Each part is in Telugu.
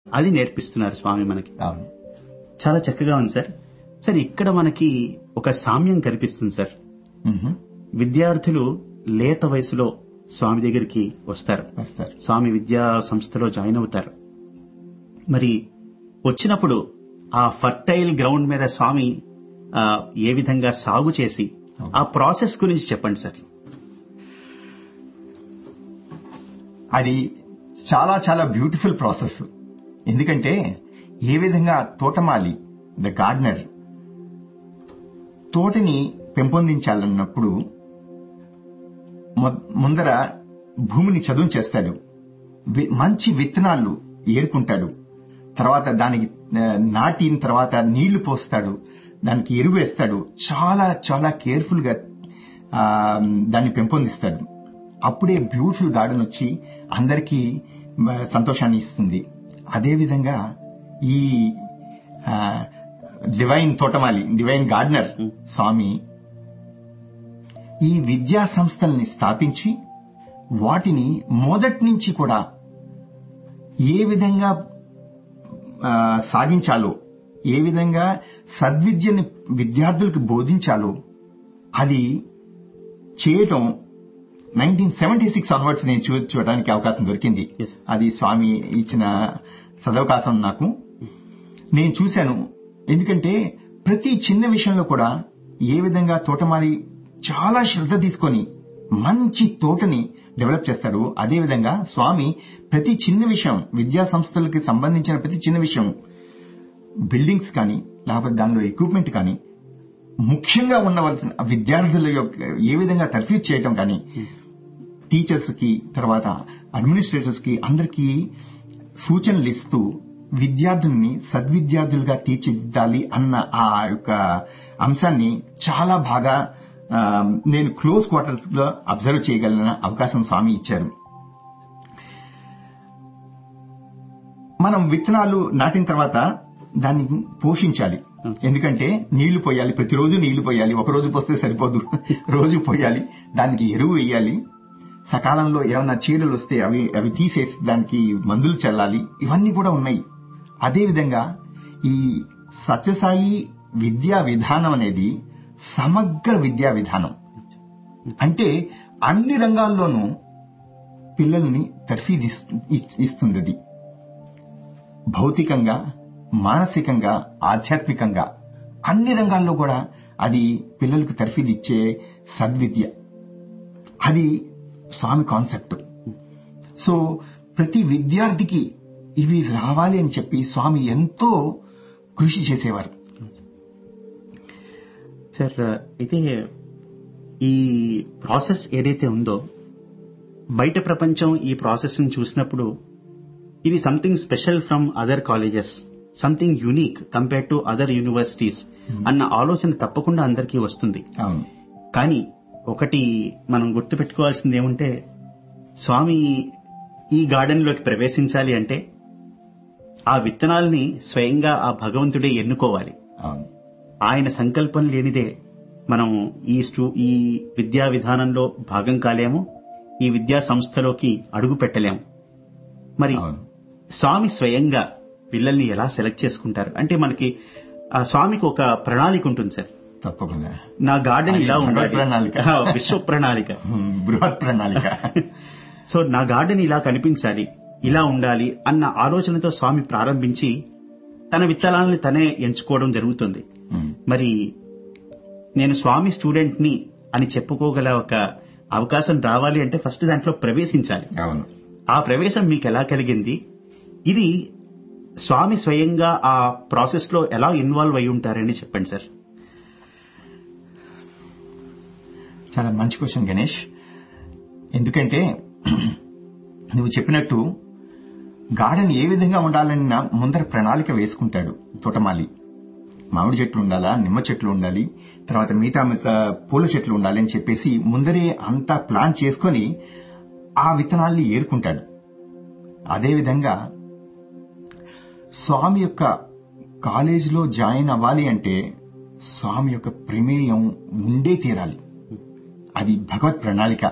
అది నేర్పిస్తున్నారు స్వామి మనకి. అవును. చాలా చక్కగా ఉంది సార్. సార్, ఇక్కడ మనకి ఒక సామ్యం కనిపిస్తుంది సార్. విద్యార్థులు లేత వయసులో స్వామి దగ్గరికి వస్తారు. స్వామి విద్యా సంస్థలో జాయిన్ అవుతారు. మరి వచ్చినప్పుడు ఆ ఫర్టైల్ గ్రౌండ్ మీద స్వామి ఏ విధంగా సాగు చేసి ఆ ప్రాసెస్ గురించి చెప్పండి సార్. అది చాలా చాలా బ్యూటిఫుల్ ప్రాసెస్. ఎందుకంటే ఏ విధంగా తోటమాలి, ద గార్డెనర్, తోటని పెంపొందించాలన్నప్పుడు ముందర భూమిని చదును చేస్తాడు, మంచి విత్తనాలు ఏరుకుంటాడు, తర్వాత దానికి నాటిన తర్వాత నీళ్లు పోస్తాడు, దానికి ఎరువు వేస్తాడు, చాలా చాలా కేర్ఫుల్ గా దాన్ని పెంపొందిస్తాడు. అప్పుడే బ్యూటిఫుల్ గార్డెన్ వచ్చి అందరికీ సంతోషాన్ని ఇస్తుంది. అదేవిధంగా ఈ డివైన్ తోటమాలి, డివైన్ గార్డెనర్ స్వామి ఈ విద్యా సంస్థల్ని స్థాపించి వాటిని మొదటి నుంచి కూడా ఏ విధంగా సాగించాలో, ఏ విధంగా సద్విద్యని విద్యార్థులకు బోధించాలో అది చేయటం 1976 ఆన్వర్డ్స్ నేను చూడడానికి అవకాశం దొరికింది. అది స్వామి ఇచ్చిన సదవకాశం నాకు. నేను చూశాను. ఎందుకంటే ప్రతి చిన్న విషయంలో కూడా ఏ విధంగా తోటమాలి చాలా శ్రద్ధ తీసుకొని మంచి తోటని డెవలప్ చేస్తాడు. అదేవిధంగా స్వామి ప్రతి చిన్న విషయం, విద్యా సంస్థలకి సంబంధించిన ప్రతి చిన్న విషయం, బిల్డింగ్స్ కానీ లేకపోతే దానిలో ఎక్విప్మెంట్ కానీ, ముఖ్యంగా ఉండవలసిన విద్యార్థుల యొక్క ఏ విధంగా తర్ఫీదు చేయటం కానీ, టీచర్స్ కి తర్వాత అడ్మినిస్ట్రేటర్స్ కి అందరికీ సూచనలు ఇస్తూ విద్యార్థుల్ని సద్విద్యార్థులుగా తీర్చిదిద్దాలి అన్న ఆ యొక్క అంశాన్ని చాలా బాగా నేను క్లోజ్ క్వార్టర్స్ లో అబ్జర్వ్ చేయగలిగిన అవకాశం స్వామి ఇచ్చారు. మనం విత్తనాలు నాటిన తర్వాత దాన్ని పోషించాలి. ఎందుకంటే నీళ్లు పోయాలి, ప్రతిరోజు నీళ్లు పోయాలి. ఒకరోజు పోస్తే సరిపోదు, రోజు పోయాలి. దానికి ఎరువు వేయాలి. సకాలంలో ఏమన్నా చీడలు వస్తే అవి తీసేసి దానికి మందులు చల్లాలి. ఇవన్నీ కూడా ఉన్నాయి. అదేవిధంగా ఈ సత్యసాయి విద్యా విధానం అనేది సమగ్ర విద్యా విధానం. అంటే అన్ని రంగాల్లోనూ పిల్లల్ని తర్ఫీదు ఇస్తుంది. అది భౌతికంగా, మానసికంగా, ఆధ్యాత్మికంగా అన్ని రంగాల్లో కూడా అది పిల్లలకు తర్ఫీదు ఇచ్చే సద్విద్య. అది స్వామి కాన్సెప్ట్. సో ప్రతి విద్యార్థికి ఇవి రావాలి అని చెప్పి స్వామి ఎంతో కృషి చేసేవారు. సార్, అయితే ఈ ప్రాసెస్ ఏదైతే ఉందో, బయట ప్రపంచం ఈ ప్రాసెస్ ని చూసినప్పుడు ఇది something special from other colleges, something unique compare to other universities అన్న ఆలోచన తప్పకుండా అందరికీ వస్తుంది. కానీ ఒకటి మనం గుర్తుపెట్టుకోవాల్సింది ఏమంటే, స్వామి ఈ గార్డెన్ లోకి ప్రవేశించాలి అంటే ఆ విత్తనాల్ని స్వయంగా ఆ భగవంతుడే ఎన్నుకోవాలి. ఆయన సంకల్పం లేనిదే మనం ఈ విద్యా విధానంలో భాగం కాలేము, ఈ విద్యా సంస్థలోకి అడుగు పెట్టలేము. మరి స్వామి స్వయంగా పిల్లల్ని ఎలా సెలెక్ట్ చేసుకుంటారు అంటే, మనకి ఆ స్వామికి ఒక ప్రణాళిక ఉంటుంది సార్. తప్పకుండా నా గార్డెన్ ఇలా ఉండాలి, ప్రణాళిక, విశ్వ ప్రణాళిక, బృహత్ ప్రణాళిక. సో నా గార్డెన్ ఇలా కనిపించాలి, ఇలా ఉండాలి అన్న ఆలోచనతో స్వామి ప్రారంభించి తన విత్తనాలను తనే ఎంచుకోవడం జరుగుతుంది. మరి నేను స్వామి స్టూడెంట్ ని అని చెప్పుకోగల ఒక అవకాశం రావాలి అంటే ఫస్ట్ దాంట్లో ప్రవేశించాలి. ఆ ప్రవేశం మీకు ఎలా కలిగింది? ఇది స్వామి స్వయంగా ఆ ప్రాసెస్ లో ఎలా ఇన్వాల్వ్ అయి ఉంటారని చెప్పండి సార్. చాలా మంచి క్వశ్చన్ గణేష్. ఎందుకంటే నువ్వు చెప్పినట్టు గార్డెన్ ఏ విధంగా ఉండాలని ముందర ప్రణాళిక వేసుకుంటాడు తోటమాలి. మామిడి చెట్లు ఉండాలా, నిమ్మ చెట్లు ఉండాలి, తర్వాత మిగతా పూల చెట్లు ఉండాలి అని చెప్పేసి ముందరే అంతా ప్లాన్ చేసుకొని ఆ విత్తనాల్ని ఏరుకుంటాడు. అదేవిధంగా స్వామి యొక్క కాలేజీలో జాయిన్ అవ్వాలి అంటే స్వామి యొక్క ప్రమేయం ఉండే తీరాలి. అది భగవత్ ప్రణాళిక.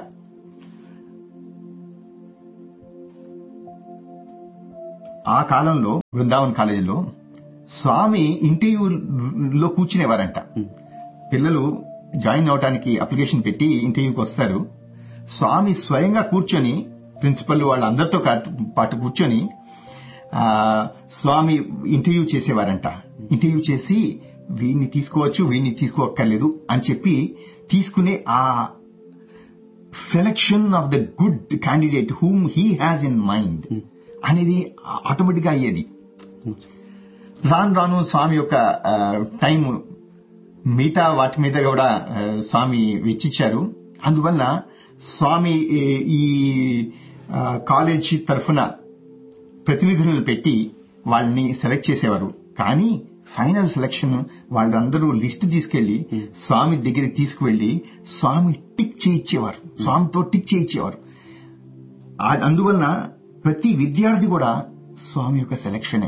ఆ కాలంలో బృందావన్ కాలేజీలో స్వామి ఇంటర్వ్యూలో కూర్చునేవారంట. పిల్లలు జాయిన్ అవడానికి అప్లికేషన్ పెట్టి ఇంటర్వ్యూకి వస్తారు. స్వామి స్వయంగా కూర్చొని ప్రిన్సిపల్ వాళ్ళందరితో పాటు కూర్చొని స్వామి ఇంటర్వ్యూ చేసేవారంట. ఇంటర్వ్యూ చేసి వీడిని తీసుకోవచ్చు, వీడిని తీసుకోక్కర్లేదు అని చెప్పి తీసుకునే ఆ selection of the good candidate whom he has in mind అనేది ఆటోమేటిక్ గా అయ్యేది. రాను రాను స్వామి యొక్క టైం మిగతా వాటి మీద కూడా స్వామి వెచ్చిచ్చారు. అందువల్ల స్వామి ఈ కాలేజ్ తరఫున ప్రతినిధులను పెట్టి వాళ్ళని సెలెక్ట్ చేసేవారు. కానీ ఫైనల్ సెలక్షన్ వాళ్ళందరూ లిస్ట్ తీసుకెళ్లి స్వామి దగ్గరికి తీసుకువెళ్లి స్వామి టిక్ చేయించేవారు, స్వామితో టిక్ చేయించేవారు. అందువలన ప్రతి విద్యార్థి కూడా స్వామి యొక్క సెలక్షనే.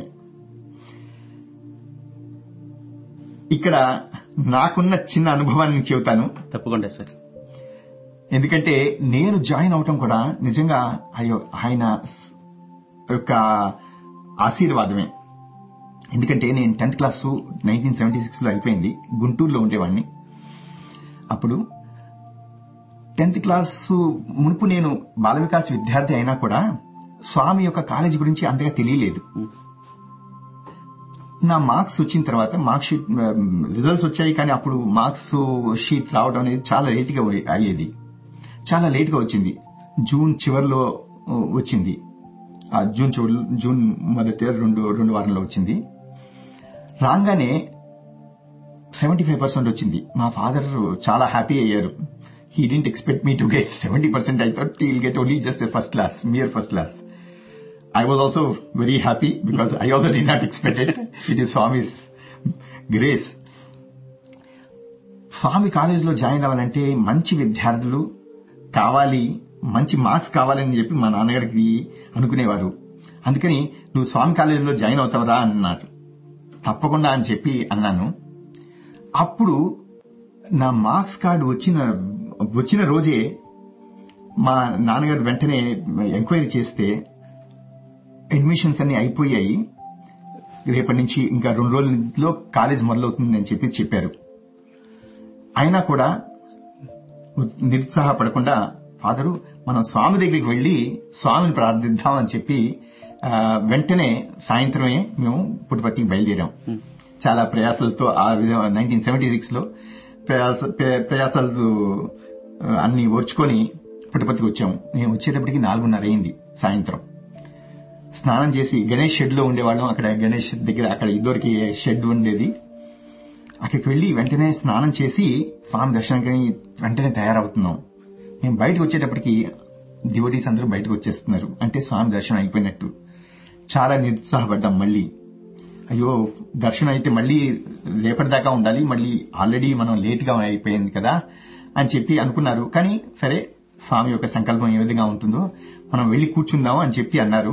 ఇక్కడ నాకున్న చిన్న అనుభవాన్ని చెబుతాను. తప్పకుండా సార్. ఎందుకంటే నేను జాయిన్ అవటం కూడా నిజంగా ఆయన యొక్క ఆశీర్వాదమే. ఎందుకంటే నేను 10th క్లాసు 1976లో అయిపోయింది. గుంటూరులో ఉండేవాడిని. అప్పుడు 10th క్లాసు మునుపు నేను బాల వికాస్ విద్యార్థి అయినా కూడా స్వామి యొక్క కాలేజీ గురించి అంతగా తెలియలేదు. నా మార్క్స్ వచ్చిన తర్వాత మార్క్ షీట్ రిజల్ట్స్ వచ్చాయి. కానీ అప్పుడు మార్క్స్ షీట్ రావడం అనేది చాలా లేట్గా అయ్యేది. చాలా లేట్గా వచ్చింది. జూన్ చివరిలో వచ్చింది. జూన్ మొదటి రెండు వారంలో వచ్చింది. రాగానే 75% వచ్చింది. మా ఫాదర్ చాలా హ్యాపీ అయ్యారు. He didn't expect me to get 70%. I thought he will get only just first class, mere first class. I was also very happy because I also did not expect it. It is Swami's grace. స్వామి కాలేజీలో జాయిన్ అవ్వాలంటే మంచి విద్యార్థులు కావాలి, మంచి మార్క్స్ కావాలని చెప్పి మా నాన్నగారికి అనుకునేవారు. అందుకని నువ్వు స్వామి కాలేజీలో జాయిన్ అవుతావరా అన్నారు. తప్పకుండా అని చెప్పి అన్నాను. అప్పుడు నా మార్క్స్ కార్డు వచ్చిన రోజే మా నాన్నగారు వెంటనే ఎంక్వైరీ చేస్తే అడ్మిషన్స్ అన్ని అయిపోయాయి, రేపటి నుంచి ఇంకా 2 రోజుల్లో కాలేజ్ మొదలవుతుందని చెప్పారు. అయినా కూడా నిరుత్సాహపడకుండా ఫాదరు మనం స్వామి దగ్గరికి వెళ్లి స్వామిని ప్రార్థిద్దాం అని చెప్పి వెంటనే సాయంత్రమే మేము పుట్టపర్తికి బయలుదేరాం. చాలా ప్రయాసాలతో ఆ విధంగా 1976లో ప్రయాసాలు అన్ని ఓర్చుకొని పుట్టపర్తికి వచ్చాము. మేము వచ్చేటప్పటికి 4:30 అయింది సాయంత్రం. స్నానం చేసి గణేష్ షెడ్ లో ఉండేవాళ్ళం. అక్కడ గణేష్ దగ్గర అక్కడ ఇద్దరికి షెడ్ ఉండేది. అక్కడికి వెళ్లి వెంటనే స్నానం చేసి స్వామి దర్శనానికి వెంటనే తయారవుతున్నాం. మేము బయటకు వచ్చేటప్పటికి డివోటీస్ అందరూ బయటకు వచ్చేస్తున్నారు. అంటే స్వామి దర్శనం అయిపోయినట్టు. చాలా నిరుత్సాహపడ్డాం. మళ్ళీ అయ్యో దర్శనం అయితే మళ్ళీ రేపటిదాకా ఉండాలి, మళ్ళీ ఆల్రెడీ మనం లేట్ గా అయిపోయింది కదా అని చెప్పి అనుకున్నారు. కానీ సరే స్వామి యొక్క సంకల్పం ఏ విధంగా ఉంటుందో మనం వెళ్లి కూర్చుందాం అని చెప్పి అన్నారు.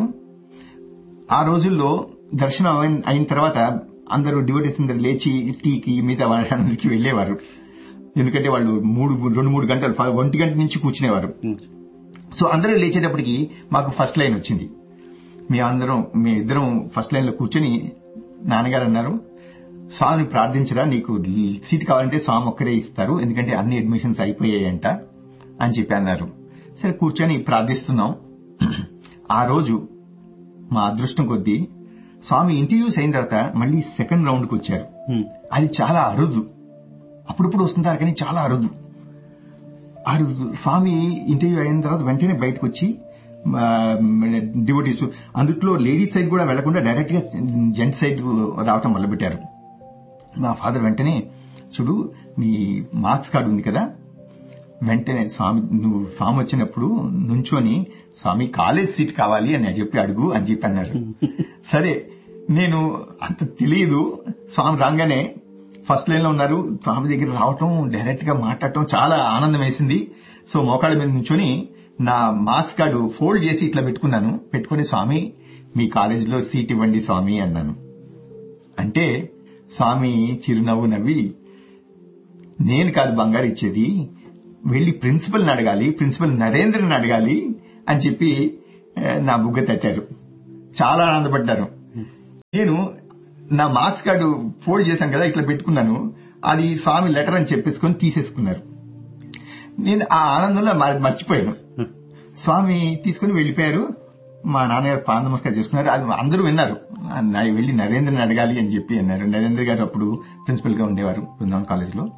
ఆ రోజుల్లో దర్శనం అయిన తర్వాత అందరూ డివోటీస్ అందరూ లేచి టీకి మిగతా వాళ్ళకి వెళ్లేవారు. ఎందుకంటే వాళ్ళు 2-3 గంటలు 1 గంట నుంచి కూర్చునేవారు. సో అందరూ లేచేటప్పటికి మాకు ఫస్ట్ లైన్ వచ్చింది. మేమిద్దరం ఫస్ట్ లైన్ లో కూర్చొని నాన్నగారు అన్నారు, స్వామిని ప్రార్థించరా, నీకు సీట్ కావాలంటే స్వామి ఒక్కరే ఇస్తారు, ఎందుకంటే అన్ని అడ్మిషన్స్ అయిపోయాయంట అని చెప్పి అన్నారు. సరే కూర్చొని ప్రార్థిస్తున్నాం. ఆ రోజు మా అదృష్టం కొద్దీ స్వామి ఇంటర్వ్యూస్ అయిన తర్వాత మళ్ళీ సెకండ్ రౌండ్ కి వచ్చారు. అది చాలా అరుదు. అప్పుడప్పుడు వస్తుంటారు కానీ చాలా అరుదు. స్వామి ఇంటర్వ్యూ అయిన తర్వాత వెంటనే బయటకు వచ్చి డివోటీస్ అందుట్లో లేడీస్ సైడ్ కూడా వెళ్లకుండా డైరెక్ట్ గా జెంట్స్ సైడ్ రావటం మొదలుపెట్టారు. మా ఫాదర్ వెంటనే చూడు నీ మార్క్స్ కార్డు ఉంది కదా, వెంటనే నువ్వు స్వామి వచ్చినప్పుడు నుంచొని స్వామి కాలేజ్ సీట్ కావాలి అని చెప్పి అడుగు అని చెప్పి అన్నారు. సరే నేను అంత తెలియదు. స్వామి రాగానే ఫస్ట్ లైన్ లో ఉన్నారు. స్వామి దగ్గర రావటం డైరెక్ట్ గా మాట్లాడటం చాలా ఆనందం వేసింది. సో మోకాళ్ళ మీద నుంచొని నా మార్క్స్ కార్డు ఫోల్డ్ చేసి ఇట్లా పెట్టుకుని స్వామి మీ కాలేజీలో సీట్ ఇవ్వండి స్వామి అన్నాను. అంటే స్వామి చిరునవ్వు నవ్వి, నేను కాదు బంగారు ఇచ్చేది, వెళ్లి ప్రిన్సిపల్ని అడగాలి, ప్రిన్సిపల్ నరేంద్రని అడగాలి అని చెప్పి నా బుగ్గ తట్టారు. చాలా ఆనందపడ్డారు. నేను నా మార్క్స్ కార్డు ఫోల్డ్ చేశాను కదా, ఇట్లా పెట్టుకున్నాను, అది స్వామి లెటర్ అని చెప్పేసుకొని తీసేసుకున్నారు. నేను ఆ ఆనందంలో మర్చిపోయాను. స్వామి తీసుకుని వెళ్ళిపోయారు. మా నాన్నగారు పాద నమస్కారం చేసుకున్నారు. అది అందరూ విన్నారు. వెళ్ళి నరేంద్రని అడగాలి అని చెప్పి అన్నారు. నరేంద్ర గారు అప్పుడు ప్రిన్సిపల్ గా ఉండేవారు బృందావన్ కాలేజ్ లో.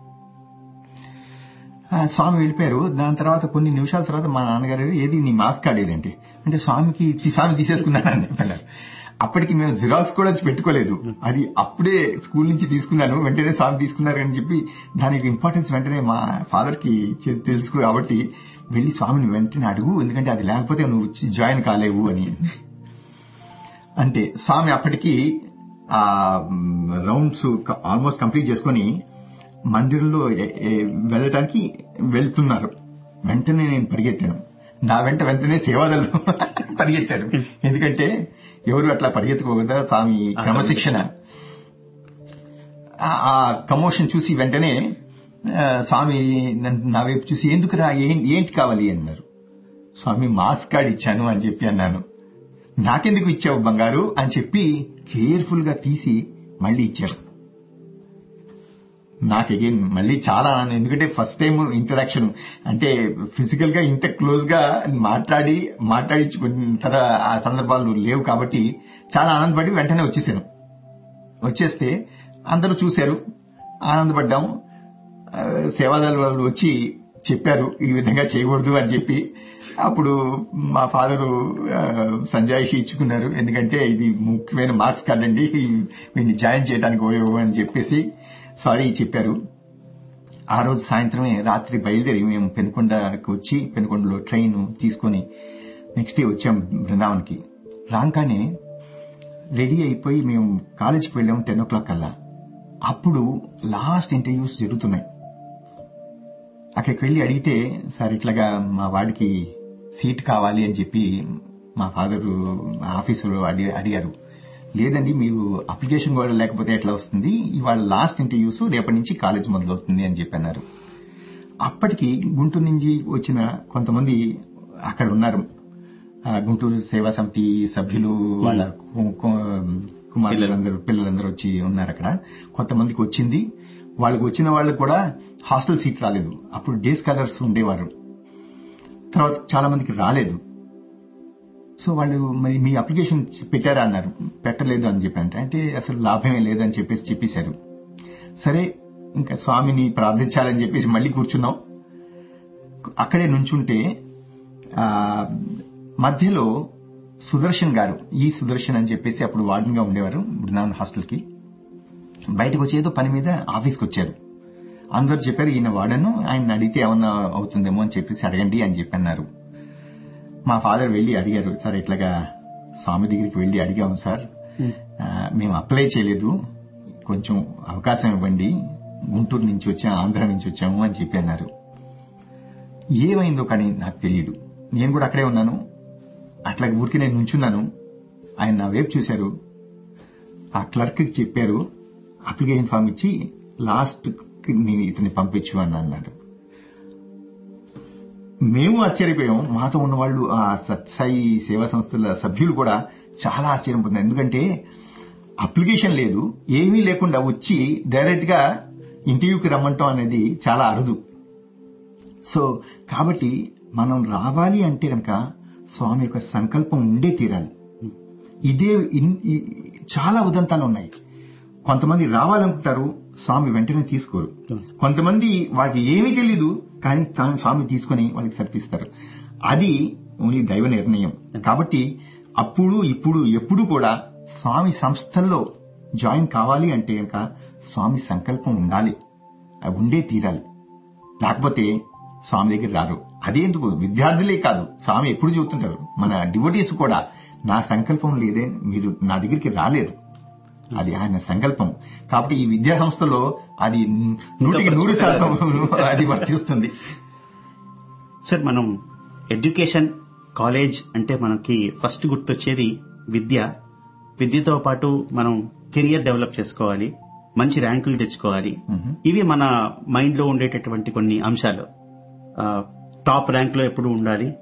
స్వామి వెళ్ళిపోయారు. దాని తర్వాత కొన్ని నిమిషాల తర్వాత మా నాన్నగారు, ఏది నీ మార్క్స్ కార్డ్ ఏదంటే, అంటే స్వామి తీసేసుకున్నానని చెప్పారు. అప్పటికి మేము జిరాక్స్ కూడా పెట్టుకోలేదు. అది అప్పుడే స్కూల్ నుంచి తీసుకున్నాను, వెంటనే స్వామి తీసుకున్నారు అని చెప్పి దానికి ఇంపార్టెన్స్ వెంటనే మా ఫాదర్ కి తెలుసు కాబట్టి వెళ్లి స్వామిని వెంటనే అడుగు, ఎందుకంటే అది లేకపోతే నువ్వు జాయిన్ కాలేవు అని. అంటే స్వామి అప్పటికి ఆ రౌండ్స్ ఆల్మోస్ట్ కంప్లీట్ చేసుకుని మందిరంలో వెళ్ళటానికి వెళ్తున్నారు. వెంటనే నేను పరిగెత్తాను. నా వెంటనే సేవాదలు పరిగెత్తారు. ఎందుకంటే ఎవరు అట్లా పరిగెత్తుకోకదా, స్వామి క్రమశిక్షణ. ఆ కమోషన్ చూసి వెంటనే స్వామి నా వైపు చూసి, ఎందుకురా, ఏంటి కావాలి అన్నారు. స్వామి మార్క్స్ కార్డ్ ఇచ్చాను అని చెప్పి అన్నాను. నాకెందుకు ఇచ్చావు బంగారు అని చెప్పి కేర్ఫుల్ గా తీసి మళ్ళీ ఇచ్చారు. నాకు అగైన్ మళ్ళీ చాలా ఆనందం. ఎందుకంటే ఫస్ట్ టైం ఇంటరాక్షన్, అంటే ఫిజికల్ గా ఇంత క్లోజ్ గా మాట్లాడించుకున్న ఆ సందర్భాలు లేవు కాబట్టి చాలా ఆనందపడి వెంటనే వచ్చేసాను. వచ్చేస్తే అందరూ చూశారు, ఆనందపడ్డాం. సేవాదళ వాళ్ళు వచ్చి చెప్పారు ఈ విధంగా చేయకూడదు అని చెప్పి. అప్పుడు మా ఫాదరు సంజాయిషి ఇచ్చుకున్నారు. ఎందుకంటే ఇది ముఖ్యమైన మార్క్స్ కార్డ్ అండి, వీడిని జాయిన్ చేయడానికి అని చెప్పేసి సారీ చెప్పారు. ఆ రోజు సాయంత్రమే రాత్రి బయలుదేరి మేము పెనుకొండకు వచ్చి పెనుకొండలో ట్రైన్ తీసుకుని నెక్స్ట్ డే వచ్చాం బృందావన్కి. రాగానే రెడీ అయిపోయి మేము కాలేజీకి వెళ్ళాము 10 o'clock కల్లా. అప్పుడు లాస్ట్ ఇంటర్వ్యూస్ జరుగుతున్నాయి. అక్కడికి వెళ్లి అడిగితే, సార్ ఇట్లాగా మా వాడికి సీట్ కావాలి అని చెప్పి మా ఫాదరు ఆఫీసులో అడిగారు. లేదండి, మీరు అప్లికేషన్ కూడా లేకపోతే ఎట్లా వస్తుంది, ఇవాళ లాస్ట్ ఇంటర్వ్యూస్, రేపటి నుంచి కాలేజ్ మొదలవుతుంది అని చెప్పన్నారు. అప్పటికి గుంటూరు నుంచి వచ్చిన కొంతమంది అక్కడ ఉన్నారు. గుంటూరు సేవా సమితి సభ్యులు, వాళ్ళ కుమారులందరూ, పిల్లలందరూ వచ్చి ఉన్నారు అక్కడ. కొంతమందికి వచ్చింది. వాళ్ళకి వచ్చిన వాళ్ళకి కూడా హాస్టల్ సీట్ రాలేదు. అప్పుడు డే స్కాలర్స్ ఉండేవారు. తర్వాత చాలా మందికి రాలేదు. సో వాళ్ళు, మరి మీ అప్లికేషన్ పెట్టారా అన్నారు. పెట్టలేదు అని చెప్పారంటే, అంటే అసలు లాభమే లేదని చెప్పేశారు. సరే, ఇంకా స్వామిని ప్రార్థించాలని చెప్పేసి మళ్ళీ కూర్చున్నాం. అక్కడే నుంచుంటే మధ్యలో సుదర్శన్ గారు, ఈ సుదర్శన్ అని చెప్పేసి అప్పుడు వార్డెన్ గా ఉండేవారు బృందావన్ హాస్టల్ కి, బయటకు వచ్చి ఏదో పని మీద ఆఫీస్కి వచ్చారు. అందరూ చెప్పారు ఈయన వార్డెన్, ఆయన అడిగితే ఏమన్నా అవుతుందేమో అని చెప్పేసి అడగండి అని చెప్పన్నారు. మా ఫాదర్ వెళ్లి అడిగారు, సార్ ఇట్లాగా స్వామి దగ్గరికి వెళ్లి అడిగాము సార్, మేము అప్లై చేయలేదు, కొంచెం అవకాశం ఇవ్వండి, గుంటూరు నుంచి వచ్చాము, ఆంధ్ర నుంచి వచ్చాము అని చెప్పి అన్నారు. ఏమైందో కానీ నాకు తెలియదు. నేను కూడా అక్కడే ఉన్నాను. అట్లా ఊరికి నేను నుంచున్నాను. ఆయన నా వైపు చూశారు. ఆ క్లర్క్ కి చెప్పారు, అప్లికేషన్ ఫామ్ ఇచ్చి లాస్ట్ నేను ఇతన్ని పంపించు అని అన్నాడు. మేము ఆశ్చర్యపోయాం. మాతో ఉన్న వాళ్ళు, ఆ సత్సాయి సేవా సంస్థల సభ్యులు కూడా చాలా ఆశ్చర్యం పొందారు. ఎందుకంటే అప్లికేషన్ లేదు, ఏమీ లేకుండా వచ్చి డైరెక్ట్ గా ఇంటర్వ్యూకి రమ్మంటాం అనేది చాలా అరుదు. సో కాబట్టి మనం రావాలి అంటే కనుక స్వామి యొక్క సంకల్పం ఉండే తీరాలి. ఇదే చాలా ఉదంతాలు ఉన్నాయి. కొంతమంది రావాలనుకుంటారు, స్వామి వెంటనే తీసుకోరు. కొంతమంది వారికి ఏమీ తెలీదు, కానీ తాను స్వామి తీసుకుని వాళ్ళకి సర్పిస్తారు. అది ఓన్లీ దైవ నిర్ణయం. కాబట్టి అప్పుడు ఇప్పుడు ఎప్పుడు కూడా స్వామి సంస్థల్లో జాయిన్ కావాలి అంటే కనుక స్వామి సంకల్పం ఉండాలి, ఉండే తీరాలి. లేకపోతే స్వామి దగ్గర రారు. అదేందుకు విద్యార్థులే కాదు, స్వామి ఎప్పుడు చెబుతుంటారు, మన డివోటీస్ కూడా, నా సంకల్పం లేదే మీరు నా దగ్గరికి రాలేరు, అది ఆయన సంకల్పం. కాబట్టి ఈ విద్యా సంస్థలో అది 100% అది వర్తిస్తుంది. సార్, మనం ఎడ్యుకేషన్, కాలేజ్ అంటే మనకి ఫస్ట్ గుర్తొచ్చేది విద్య. విద్యతో పాటు మనం కెరియర్ డెవలప్ చేసుకోవాలి, మంచి ర్యాంకులు తెచ్చుకోవాలి. ఇవి మన మైండ్ లో ఉండేటటువంటి కొన్ని అంశాలు. టాప్ ర్యాంక్ లో ఎప్పుడు ఉండాలి,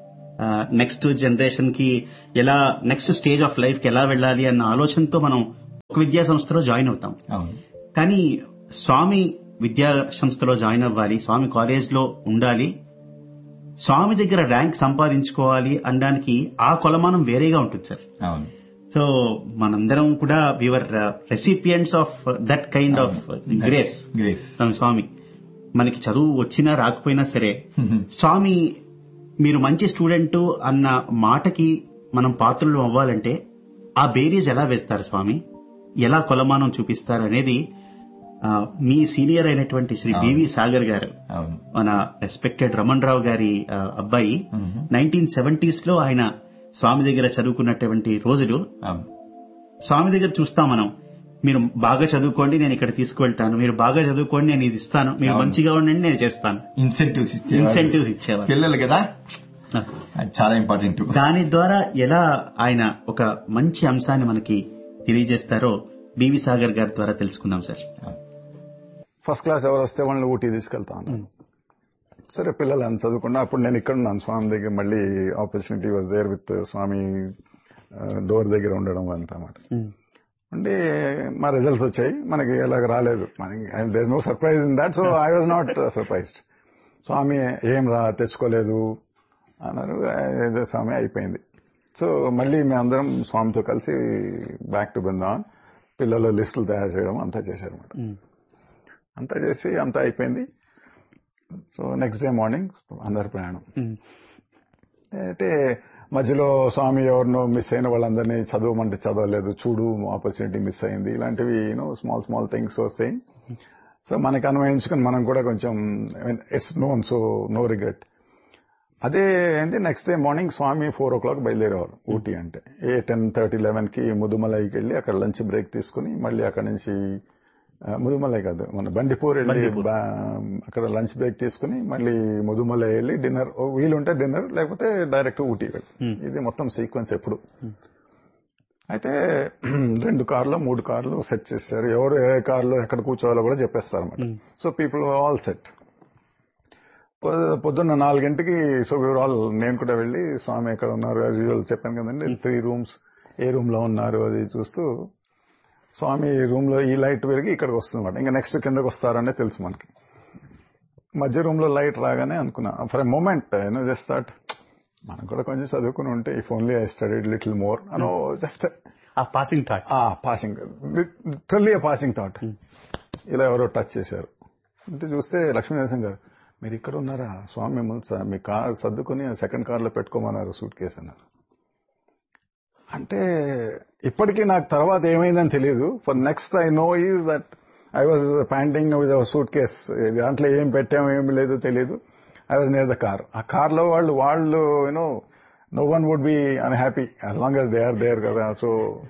నెక్స్ట్ జనరేషన్ కి ఎలా, నెక్స్ట్ స్టేజ్ ఆఫ్ లైఫ్ కి ఎలా వెళ్ళాలి అన్న ఆలోచనతో మనం ఒక విద్యా సంస్థలో జాయిన్ అవుతాం. కానీ స్వామి విద్యా సంస్థలో జాయిన్ అవ్వాలి, స్వామి కాలేజ్ లో ఉండాలి, స్వామి దగ్గర ర్యాంక్ సంపాదించుకోవాలి అనడానికి ఆ కొలమానం వేరేగా ఉంటుంది సార్. సో మనందరం కూడా we are recipients of that kind of grace. స్వామి మనకి చదువు వచ్చినా రాకపోయినా సరే, స్వామి మీరు మంచి స్టూడెంట్ అన్న మాటకి మనం పాత్రలు అవ్వాలంటే ఆ బేరీస్ ఎలా వేస్తారు స్వామి, ఎలా కొలమానం చూపిస్తారు అనేది మీ సీనియర్ అయినటువంటి శ్రీ బివి సాగర్ గారు, మన రెస్పెక్టెడ్ రమణ్ రావు గారి అబ్బాయి, 1970s లో ఆయన స్వామి దగ్గర చదువుకున్నటువంటి రోజులు. స్వామి దగ్గర చూస్తాం మనం, మీరు బాగా చదువుకోండి నేను ఇక్కడ తీసుకువెళ్తాను, మీరు బాగా చదువుకోండి నేను ఇది ఇస్తాను, మీరు మంచిగా ఉండండి నేను చేస్తాను, ఇన్సెంటివ్స్ ఇచ్చేవారు పిల్లలు కదా, చాలా ఇంపార్టెంట్. దాని ద్వారా ఎలా ఆయన ఒక మంచి అంశాన్ని మనకి తెలియజేస్తారో బివి సాగర్ గారి ద్వారా తెలుసుకుందాం సార్. ఫస్ట్ క్లాస్ ఎవరు వస్తే వాళ్ళని ఊటీ తీసుకెళ్తాను. సరే పిల్లలు అని చదువుకున్నా, అప్పుడు నేను ఇక్కడ ఉన్నాను స్వామి దగ్గర, మళ్ళీ opportunity was there with Swamy door దగ్గర ఉండడం అంతా మాట. అంటే మా రిజల్ట్స్ వచ్చాయి, మనకి ఎలాగ రాలేదు, మనకి there no surprise in that. So I was not surprised. స్వామి ఏం తెచ్చుకోలేదు అన్నారు. స్వామి అయిపోయింది. సో మళ్ళీ మేమందరం స్వామితో కలిసి బ్యాక్ టు బృందావన్ పిల్లలు లిస్టులు తయారు చేయడం అంతా చేశారన్నమాట. అంతా చేసి అంతా అయిపోయింది. సో నెక్స్ట్ డే మార్నింగ్ అందరు ప్రయాణం. అంటే మధ్యలో స్వామి ఎవరినో మిస్ అయిన వాళ్ళందరినీ చదవమంటే చదవలేదు, చూడు ఆపర్చునిటీ మిస్ అయింది, ఇలాంటివి స్మాల్ స్మాల్ థింగ్స్ వస్తాయి. సో మనకి అన్వయించుకుని మనం కూడా కొంచెం it's known, so no regret. అదే ఏంటి నెక్స్ట్ డే మార్నింగ్ స్వామి 4 o'clock బయలుదేరేవారు ఊటీ. అంటే 10:30, 11కి ముదుమలైకి వెళ్ళి అక్కడ లంచ్ బ్రేక్ తీసుకుని మళ్ళీ అక్కడ నుంచి ముదుమలై కాదు మన బండిపూర్ వెళ్ళి అక్కడ లంచ్ బ్రేక్ తీసుకుని మళ్ళీ ముదుమలై వెళ్ళి డిన్నర్, వీలుంటే డిన్నర్, లేకపోతే డైరెక్ట్ ఊటీ వెళ్ళి. ఇది మొత్తం సీక్వెన్స్ ఎప్పుడు. అయితే 2 కార్లు 3 కార్లు సెట్ చేశారు. ఎవరు ఏ కార్లో ఎక్కడ కూర్చోవాలో కూడా చెప్పేస్తారు అన్నమాట. So people all set. పొద్దున్న 4 గంటకి సో వీఆర్ ఆల్, నేను కూడా వెళ్ళి స్వామి ఎక్కడ ఉన్నారు యాజ్ యూజువల్ చెప్పాను కదండి, 3 rooms ఏ రూమ్ లో ఉన్నారు అది చూస్తూ స్వామి రూమ్ లో ఈ లైట్ వెలిగి ఇక్కడికి వస్తుందన్నమాట. ఇంకా నెక్స్ట్ కిందకి వస్తారనే తెలుసు మనకి. మధ్య రూమ్ లో లైట్ రాగానే అనుకున్నా for a moment just thought మనం కూడా కొంచెం చదువుకుని ఉంటే if only I studied little more అనో, just passing thought, literally passing thought. ఇలా ఎవరో టచ్ చేశారు అంటే చూస్తే లక్ష్మీనరసింహ గారు, మీరు ఇక్కడ ఉన్నారా, స్వామి మిమ్మల్ని మీ కార్ సర్దుకుని 2nd కార్లో పెట్టుకోమన్నారు సూట్ కేసు అన్నారు. అంటే ఇప్పటికీ నాకు తర్వాత ఏమైందని తెలియదు. For next I know is that I was panting with our suit case. దాంట్లో ఏం పెట్టామో ఏమి లేదు తెలియదు. I was near the car. ఆ కార్ లో వాళ్ళు no one would be unhappy as long as they are there కదా. So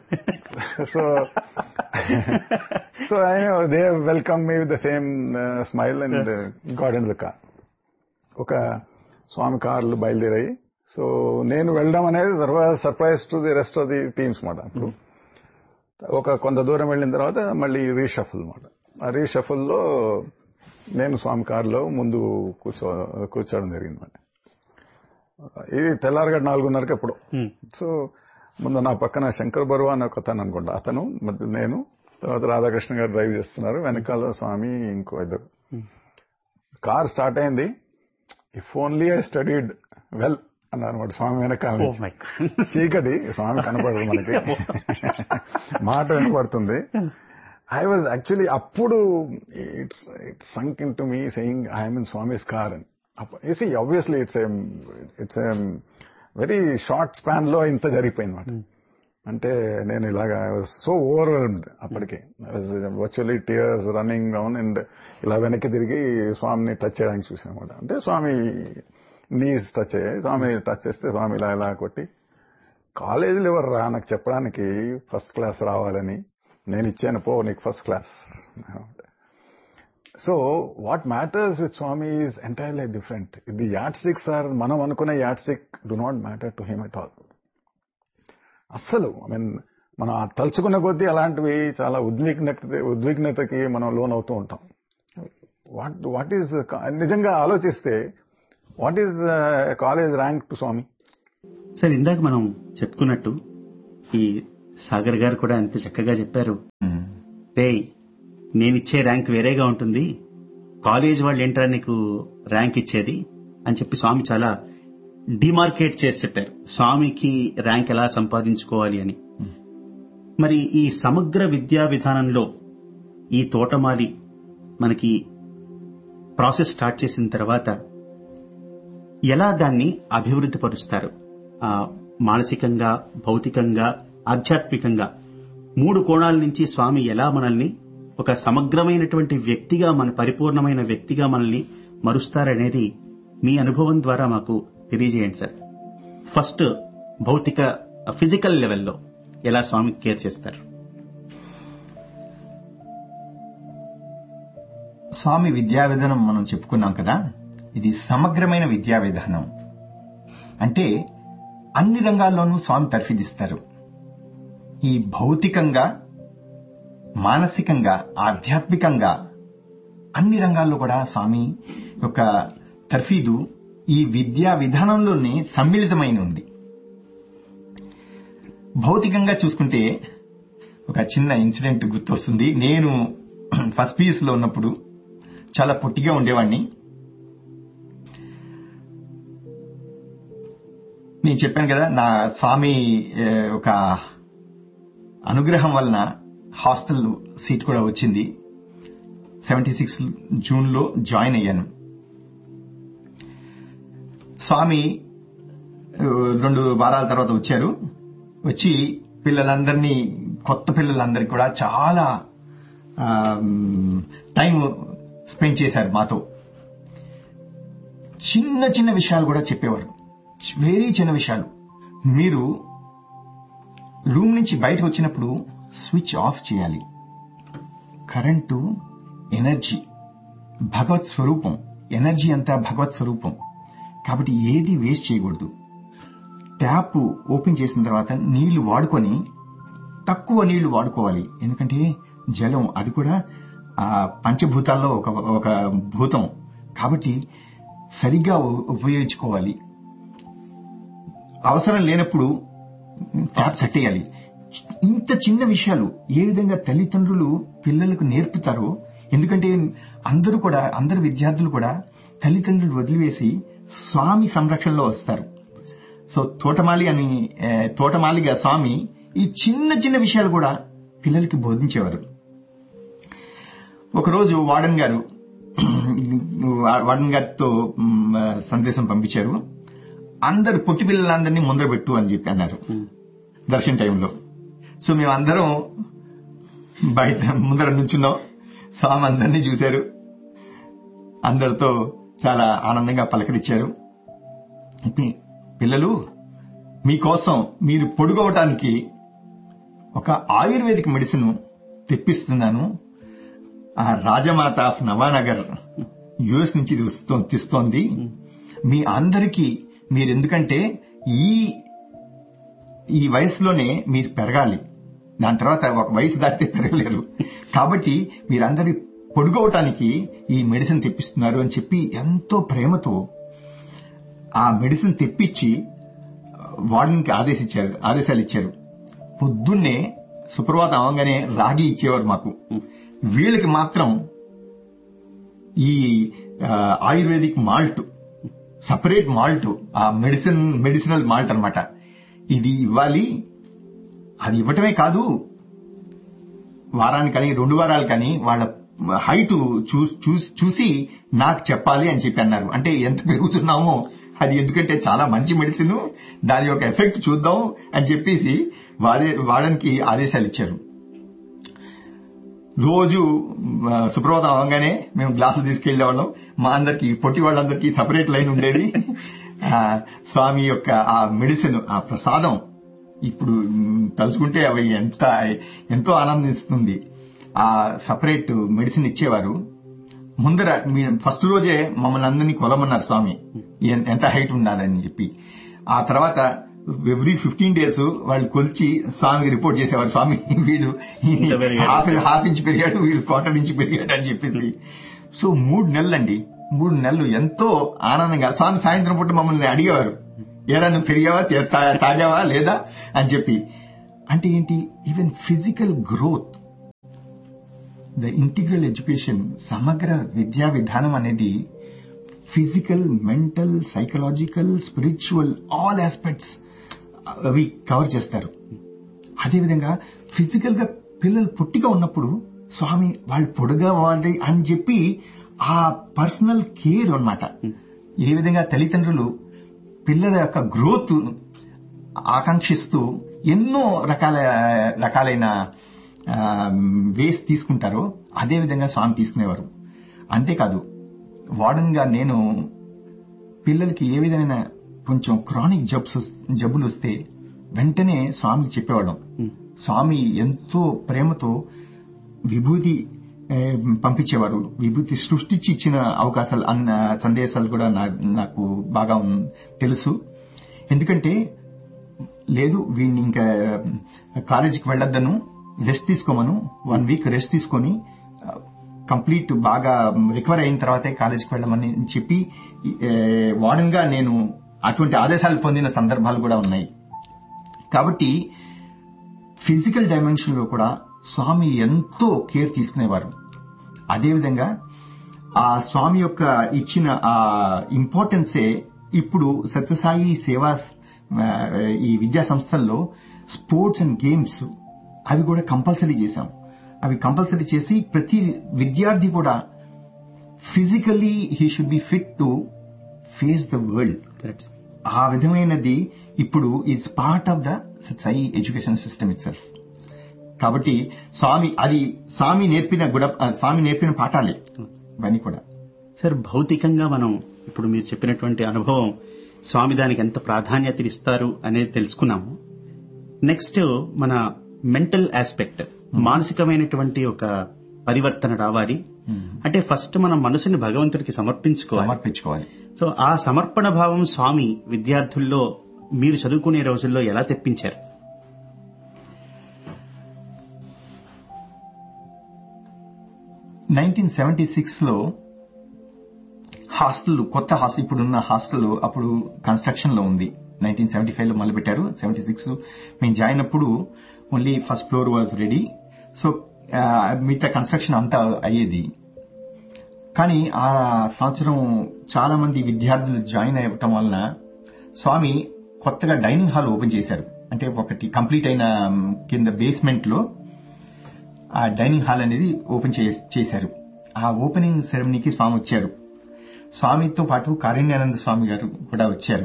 I know they welcome me with the same smile and got in the car. ఒక స్వామి కార్లు బయలుదేరాయి. సో నేను వెళ్ళడం అనేది surprise to the rest of the teams మాట. అప్పుడు కొంత దూరం వెళ్ళిన తర్వాత మళ్ళీ రీషఫుల్ మాట. ఆ రీషఫుల్ లో నేను స్వామి కారులో ముందు కూర్చోవడం జరిగింది మాట. ఇది తెల్లారగడ 4:30కి ఎప్పుడు. సో ముందు నా పక్కన శంకర్ బరువా అని ఒక అతను అనుకుంటా, అతను నేను, తర్వాత రాధాకృష్ణ గారు డ్రైవ్ చేస్తున్నారు, వెనకాల స్వామి ఇంకో 2. కార్ స్టార్ట్ అయింది. If only I studied well అన్నారన్నమాట స్వామి వెనకాల. చీకటి, స్వామి కనపడదు మనకి, మాట వినపడుతుంది. ఐ వాజ్ యాక్చువల్లీ అప్పుడు it's సంక్ in to me saying I'm in Swami's car అని. Obviously it's very short span లో ఇంత జరిగిపోయింది మాట. అంటే నేను ఇలాగా ఐ వాజ్ సో ఓవర్వెల్మ్డ్ అప్పటికే. I was virtually tears running down and ఇలా వెనక్కి తిరిగి స్వామిని టచ్ చేయడానికి చూసాను అనమాట. అంటే స్వామి నీస్ టచ్ అయ్యాయి. స్వామి టచ్ చేస్తే స్వామి ఇలా కొట్టి, కాలేజీలో ఎవరు రా నాకు చెప్పడానికి ఫస్ట్ క్లాస్ రావాలని, నేను ఇచ్చాను పో నీకు first class. So what matters with Swamy is entirely different. The add sticks are, మనం అనుకునే add stick do not matter to him at all. అస్సలు మనం తలుచుకున్న కొద్దీ అలాంటివి చాలా ఉద్విగ్నతకి మనం లోన్ అవుతూ ఉంటాం. వాట్ ఈజ్ నిజంగా ఆలోచిస్తే what is college rank to Swamy? Sir ఇందాక మనం చెప్పుకున్నట్టు ఈ సాగర్ గారు కూడా ఎంత చక్కగా చెప్పారు. రేయ్, నేనిచ్చే ర్యాంక్ వేరేగా ఉంటుంది, కాలేజ్ వాళ్ళు ఏంట్రా నీకు ర్యాంక్ ఇచ్చేది అని చెప్పి స్వామి చాలా డిమార్కేట్ చేసి చెప్పారు స్వామికి ర్యాంక్ ఎలా సంపాదించుకోవాలి అని. మరి ఈ సమగ్ర విద్యా విధానంలో ఈ తోటమాలి మనకి ప్రాసెస్ స్టార్ట్ చేసిన తర్వాత ఎలా దాన్ని అభివృద్ధి పరుస్తారు? మానసికంగా, భౌతికంగా, ఆధ్యాత్మికంగా 3 కోణాల నుంచి స్వామి ఎలా మనల్ని ఒక సమగ్రమైనటువంటి వ్యక్తిగా, మన పరిపూర్ణమైన వ్యక్తిగా మనల్ని మరుస్తారనేది మీ అనుభవం ద్వారా మాకు తెలియజేయండి సార్. ఫస్ట్ భౌతిక ఫిజికల్ లెవెల్లో ఎలా స్వామి కేర్ చేస్తారు? స్వామి విద్యా విధానం మనం చెప్పుకున్నాం కదా, ఇది సమగ్రమైన విద్యా విధానం. అంటే అన్ని రంగాల్లోనూ స్వామి తర్ఫీదిస్తారు. ఈ భౌతికంగా, మానసికంగా, ఆధ్యాత్మికంగా అన్ని రంగాల్లో కూడా స్వామి యొక్క తర్ఫీదు ఈ విద్యా విధానంలోనే సమ్మిళితమైన ఉంది. భౌతికంగా చూసుకుంటే ఒక చిన్న ఇన్సిడెంట్ గుర్తొస్తుంది. నేను ఫస్ట్ పీయూసీలో ఉన్నప్పుడు చాలా పొట్టిగా ఉండేవాడిని. నేను చెప్పాను కదా, నా స్వామి ఒక అనుగ్రహం వలన హాస్టల్ సీట్ కూడా వచ్చింది. 76 జూన్లో జాయిన్ అయ్యాను. స్వామి 2 వారాల తర్వాత వచ్చారు. వచ్చి పిల్లలందరినీ, కొత్త పిల్లలందరికీ కూడా చాలా టైం స్పెండ్ చేశారు మాతో. చిన్న చిన్న విషయాలు కూడా చెప్పేవారు, వెరీ చిన్న విషయాలు. మీరు రూమ్ నుంచి బయటకు వచ్చినప్పుడు స్విచ్ ఆఫ్ చేయాలి. కరెంటు ఎనర్జీ, భగవత్ స్వరూపం. ఎనర్జీ అంతా భగవత్ స్వరూపం కాబట్టి ఏది వేస్ట్ చేయకూడదు. ట్యాప్ ఓపెన్ చేసిన తర్వాత నీళ్లు వాడుకొని తక్కువ నీళ్లు వాడుకోవాలి. ఎందుకంటే జలం అది కూడా పంచభూతాల్లో ఒక భూతం కాబట్టి సరిగ్గా ఉపయోగించుకోవాలి. అవసరం లేనప్పుడు ట్యాప్ కట్టేయాలి. ఇంత చిన్న విషయాలు ఏ విధంగా తల్లిదండ్రులు పిల్లలకు నేర్పుతారో, ఎందుకంటే అందరు విద్యార్థులు కూడా తల్లిదండ్రులు వదిలివేసి స్వామి సంరక్షణలో వస్తారు. సో తోటమాలిగా స్వామి ఈ చిన్న చిన్న విషయాలు కూడా పిల్లలకి బోధించేవారు. ఒకరోజు వార్డెన్ గారితో సందేశం పంపించారు. అందరు పొట్టి పిల్లలందరినీ ముందర పెట్టు అని చెప్పి అన్నారు దర్శన టైంలో. సో మేమందరం బయట ముందర నుంచున్నాం. స్వామి అందరినీ చూశారు, అందరితో చాలా ఆనందంగా పలకరించారు. పిల్లలు, మీకోసం మీరు పొడుగవటానికి ఒక ఆయుర్వేదిక్ మెడిసిన్ తెప్పిస్తున్నాను. ఆ రాజమాత ఆఫ్ నవానగర్ యుఎస్ నుంచి తెస్తోంది. మీ అందరికీ మీరు, ఎందుకంటే ఈ వయసులోనే మీరు పెరగాలి, దాని తర్వాత ఒక వయసు దాటితే పెరగలేరు, కాబట్టి మీరందరి పొడుగవటానికి ఈ మెడిసిన్ తెప్పిస్తున్నారు అని చెప్పి ఎంతో ప్రేమతో ఆ మెడిసిన్ తెప్పించి వార్డెన్కి ఆదేశాలు ఇచ్చారు. పొద్దున్నే సుప్రభాతం అవగానే రాగి ఇచ్చేవారు మాకు. వీళ్ళకి మాత్రం ఈ ఆయుర్వేదిక్ మాల్ట్, సపరేట్ మాల్ట్, ఆ మెడిసినల్ మాల్ట్ అన్నమాట, ఇది ఇవ్వాలి. అది ఇవ్వటమే కాదు, వారానికి కానీ 2 వారాలు కానీ వాళ్ళ హైట్ చూసి నాకు చెప్పాలి అని చెప్పి అన్నారు. అంటే ఎంత పెరుగుతున్నామో అది, ఎందుకంటే చాలా మంచి మెడిసిన్, దాని యొక్క ఎఫెక్ట్ చూద్దాం అని చెప్పేసి వాడడానికి ఆదేశాలు ఇచ్చారు. రోజు సుప్రభాతం అవగానే మేము గ్లాసులు తీసుకెళ్లేవాళ్ళం. మా అందరికి, పొట్టి వాళ్ళందరికీ సపరేట్ లైన్ ఉండేది. స్వామి యొక్క ఆ మెడిసిన్, ఆ ప్రసాదం ఇప్పుడు తలుచుకుంటే అవి ఎంతో ఆనందిస్తుంది. ఆ సపరేట్ మెడిసిన్ ఇచ్చేవారు. ముందర ఫస్ట్ రోజే మమ్మల్ని అందరినీ కొలమన్నారు స్వామి, ఎంత హైట్ ఉండాలని చెప్పి. ఆ తర్వాత ఎవ్రీ 15 days వాళ్ళు కొలిచి స్వామికి రిపోర్ట్ చేసేవారు. స్వామి వీడు హాఫ్ ఇంచ్ పెరిగాడు, వీడు 1/4 ఇంచ్ పెరిగాడు అని చెప్పేసి. సో 3 నెలలండి, 3 నెలలు ఎంతో ఆనందంగా స్వామి సాయంత్రం పూట మమ్మల్ని అడిగేవారు, ఏరా నువ్వు పెరిగావా, తాగావా లేదా అని చెప్పి. అంటే ఏంటి, even physical growth, the integral education, సమగ్ర విద్యా విధానం అనేది physical, mental, psychological, spiritual, all aspects అవి కవర్ చేస్తారు. అదేవిధంగా ఫిజికల్ గా పిల్లలు పొట్టిగా ఉన్నప్పుడు స్వామి వాళ్ళు పొడుగా వాడి అని చెప్పి ఆ పర్సనల్ కేర్ అన్నమాట. ఏ విధంగా తల్లిదండ్రులు పిల్లల యొక్క గ్రోత్ ఆకాంక్షిస్తూ ఎన్నో రకాలైన వేస్ తీసుకుంటారో అదేవిధంగా స్వామి తీసుకునేవారు. అంతేకాదు వార్డెన్ గా నేను పిల్లలకి ఏ విధమైన కొంచెం క్రానిక్ జబ్బులు వస్తే వెంటనే స్వామికి చెప్పేవాళ్ళం. స్వామి ఎంతో ప్రేమతో విభూతి పంపించేవారు. విభూతి సృష్టించి ఇచ్చిన అవకాశాలు సందేశాలు కూడా నాకు బాగా తెలుసు. ఎందుకంటే లేదు వీడిని ఇంకా కాలేజీకి వెళ్ళొద్దను, రెస్ట్ తీసుకోమను, 1 వీక్ రెస్ట్ తీసుకొని కంప్లీట్ బాగా రికవర్ అయిన తర్వాతే కాలేజీకి వెళ్ళమని చెప్పి వార్డెన్ గా నేను అటువంటి ఆదేశాలు పొందిన సందర్భాలు కూడా ఉన్నాయి. కాబట్టి ఫిజికల్ డైమెన్షన్ లో కూడా స్వామి ఎంతో కేర్ తీసుకునేవారు. అదేవిధంగా ఆ స్వామి యొక్క ఇచ్చిన ఆ ఇంపార్టెన్సే ఇప్పుడు సత్యసాయి సేవా ఈ విద్యా సంస్థల్లో స్పోర్ట్స్ అండ్ గేమ్స్ అవి కూడా కంపల్సరీ చేశాం. అవి కంపల్సరీ చేసి ప్రతి విద్యార్థి కూడా physically he should be fit to face the world. ఆ విధమైనది ఇప్పుడు it's part of the Sathya Sai education system it self. కాబట్టి స్వామి నేర్పిన పాఠాలే ఇవన్నీ కూడా. సార్, భౌతికంగా మనం ఇప్పుడు మీరు చెప్పినటువంటి అనుభవం స్వామి దానికి ఎంత ప్రాధాన్యత ఇస్తారు అనేది తెలుసుకున్నాము. నెక్స్ట్ మన మెంటల్ ఆస్పెక్ట్, మానసికమైనటువంటి ఒక పరివర్తన రావాలి అంటే ఫస్ట్ మన మనసుని భగవంతుడికి సమర్పించుకోవాలి. సో ఆ సమర్పణ భావం స్వామి విద్యార్థుల్లో మీరు చదువుకునే రోజుల్లో ఎలా తెప్పించారు? లో హాస్టల్, కొత్త హాస్టల్, ఇప్పుడున్న హాస్టల్ అప్పుడు కన్స్ట్రక్షన్ లో ఉంది. 1975 లో మొదలు పెట్టారు. 76 మేము జాయిన్ అప్పుడు only first floor was ready. So మిగతా కన్స్ట్రక్షన్ అంతా అయ్యేది. కానీ ఆ సంవత్సరం చాలా మంది విద్యార్థులు జాయిన్ అవ్వటం వలన స్వామి కొత్తగా డైనింగ్ హాల్ ఓపెన్ చేశారు. అంటే ఒకటి కంప్లీట్ అయిన కింద బేస్మెంట్ లో ఆ డైనింగ్ హాల్ అనేది ఓపెన్ చేశారు. ఆ ఓపెనింగ్ సెరమనీకి స్వామి వచ్చారు. స్వామితో పాటు కారుణ్యానంద స్వామి గారు కూడా వచ్చారు.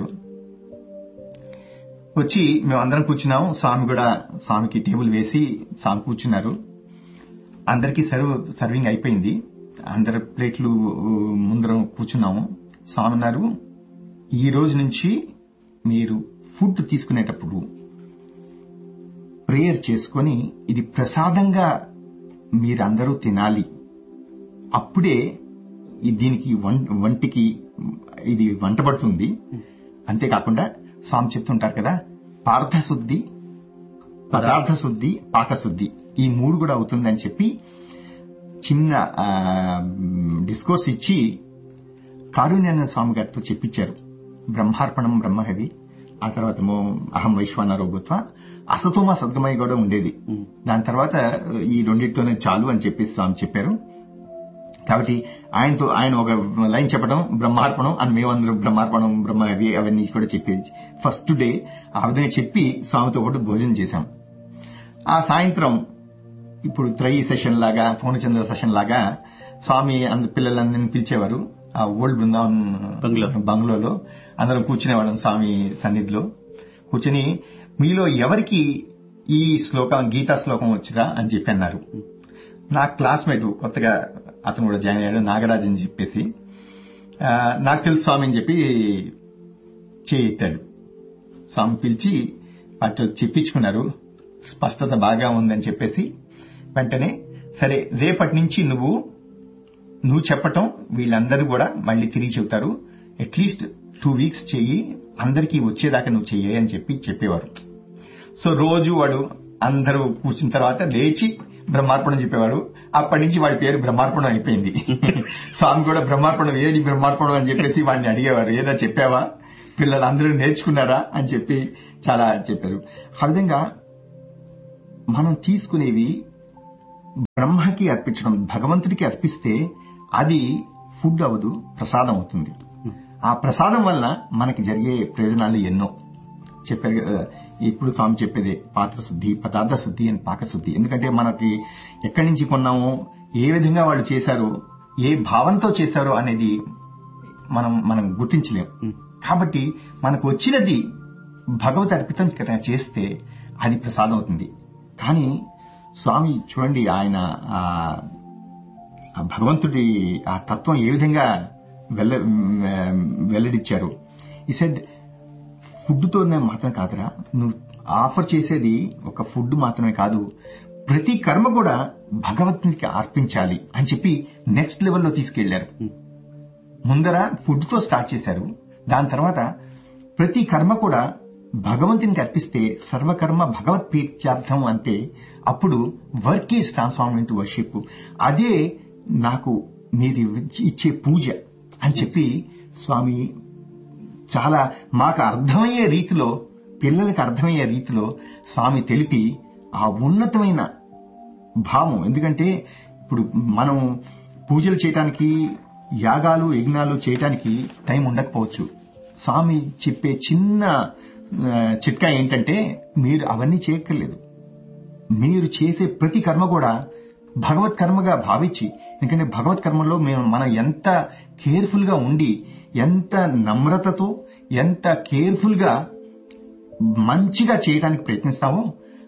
వచ్చి మేము అందరం కూర్చున్నాము. స్వామికి టేబుల్ వేసి స్వామి కూర్చున్నారు. అందరికీ సర్వింగ్ అయిపోయింది. అందరి ప్లేట్లు ముందరం కూర్చున్నాము. స్వామి అన్నారు, ఈ రోజు నుంచి మీరు ఫుడ్ తీసుకునేటప్పుడు ప్రేయర్ చేసుకొని ఇది ప్రసాదంగా మీరందరూ తినాలి. అప్పుడే దీనికి వంటికి ఇది వంటబడుతుంది. అంతేకాకుండా స్వామి చెప్తుంటారు కదా, పార్థశుద్ధి, పదార్థ శుద్ధి, పాకశుద్ధి, ఈ 3 కూడా అవుతుందని చెప్పి చిన్న డిస్కోర్స్ ఇచ్చి కారుణ్యానంద స్వామి గారితో చెప్పించారు. బ్రహ్మార్పణం బ్రహ్మహవి, ఆ తర్వాత అహం వైశ్వానరో భూత్వ, అసతోమ సద్గమయ కూడా ఉండేది. దాని తర్వాత ఈ రెండింటితోనే చాలు అని చెప్పేసి స్వామి చెప్పారు. కాబట్టి ఆయన ఒక లైన్ చెప్పడం బ్రహ్మార్పణం అని, మేమందరం బ్రహ్మార్పణం బ్రహ్మహవి అవన్నీ కూడా చెప్పేది. ఫస్ట్ డే ఆ విధంగా చెప్పి స్వామితో పాటు భోజనం చేశాం. ఆ సాయంత్రం ఇప్పుడు త్రయీ సెషన్ లాగా, పూర్ణచంద్ర సెషన్ లాగా స్వామి పిల్లలందరినీ పిలిచేవారు. ఆ ఓల్డ్ బృందావన్ బంగ్లోలో అందరం కూర్చునేవాళ్ళం. స్వామి సన్నిధిలో కూర్చుని, మీలో ఎవరికి ఈ గీతా శ్లోకం వచ్చిరా అని చెప్పి అన్నారు. నా క్లాస్మేట్ కొత్తగా అతను కూడా జాయిన్ అయ్యాడు, నాగరాజ్ అని చెప్పేసి, నాకు తెలుసు స్వామి అని చెప్పి చేయెత్తాడు. స్వామి పిలిచి అటు చెప్పించుకున్నారు. స్పష్టత బాగా ఉందని చెప్పేసి వెంటనే, సరే రేపటి నుంచి నువ్వు చెప్పటం వీళ్ళందరూ కూడా మళ్ళీ తిరిగి చెబుతారు, అట్లీస్ట్ 2 వీక్స్ చెయ్యి, అందరికీ వచ్చేదాకా నువ్వు చెయ్యి అని చెప్పేవారు. సో రోజు వాడు అందరూ కూర్చున్న తర్వాత లేచి బ్రహ్మార్పణం చెప్పేవాడు. అప్పటి నుంచి వాడి పేరు బ్రహ్మార్పణం అయిపోయింది. స్వామి కూడా బ్రహ్మార్పణం, ఏడి బ్రహ్మార్పణం అని చెప్పేసి వాడిని అడిగేవారు, ఏదా చెప్పావా పిల్లలందరూ నేర్చుకున్నారా అని చెప్పి చాలా చెప్పారు. ఆ విధంగా మనం తీసుకునేవి బ్రహ్మకి అర్పించడం, భగవంతుడికి అర్పిస్తే అది ఫుడ్ అవదు, ప్రసాదం అవుతుంది. ఆ ప్రసాదం వల్ల మనకి జరిగే ప్రయోజనాలు ఎన్నో చెప్పారు కదా. ఇప్పుడు స్వామి చెప్పేదే పాత్ర శుద్ధి, పదార్థ శుద్ధి అండ్ పాకశుద్ధి. ఎందుకంటే మనకి ఎక్కడి నుంచి కొన్నామో, ఏ విధంగా వాళ్ళు చేశారో, ఏ భావంతో చేశారో అనేది మనం గుర్తించలేం. కాబట్టి మనకు వచ్చినది భగవత్ అర్పితం చేస్తే అది ప్రసాదం అవుతుంది. కానీ స్వామి చూడండి, ఆయన భగవంతుడి ఆ తత్వం ఏ విధంగా వెల్లడిచ్చారు. ఈ సెడ్ ఫుడ్తో మాత్రం కాదురా, నువ్వు ఆఫర్ చేసేది ఒక ఫుడ్ మాత్రమే కాదు, ప్రతి కర్మ కూడా భగవంతునికి అర్పించాలి అని చెప్పి నెక్స్ట్ లెవెల్లో తీసుకెళ్లారు. ముందర ఫుడ్ తో స్టార్ట్ చేశారు, దాని తర్వాత ప్రతి కర్మ కూడా భగవంతునికి అర్పిస్తే సర్వకర్మ భగవత్ ప్రీత్యార్థం అంటే అప్పుడు work is transform into worship. అదే నాకు మీరు ఇచ్చే పూజ అని చెప్పి స్వామి చాలా మాకు అర్థమయ్యే రీతిలో, పిల్లలకి అర్థమయ్యే రీతిలో స్వామి తెలిపి ఆ ఉన్నతమైన భావం. ఎందుకంటే ఇప్పుడు మనం పూజలు చేయటానికి, యాగాలు యజ్ఞాలు చేయటానికి టైం ఉండకపోవచ్చు. స్వామి చెప్పే చిన్న చిట్కా ఏంటంటే, మీరు అవన్నీ చేయక్కర్లేదు, మీరు చేసే ప్రతి కర్మ కూడా భగవత్ కర్మగా భావించి, ఎందుకంటే భగవత్ కర్మలో మనం ఎంత కేర్ఫుల్ గా ఉండి, ఎంత నమ్రతతో, ఎంత కేర్ఫుల్ గా మంచిగా చేయడానికి ప్రయత్నిస్తామో,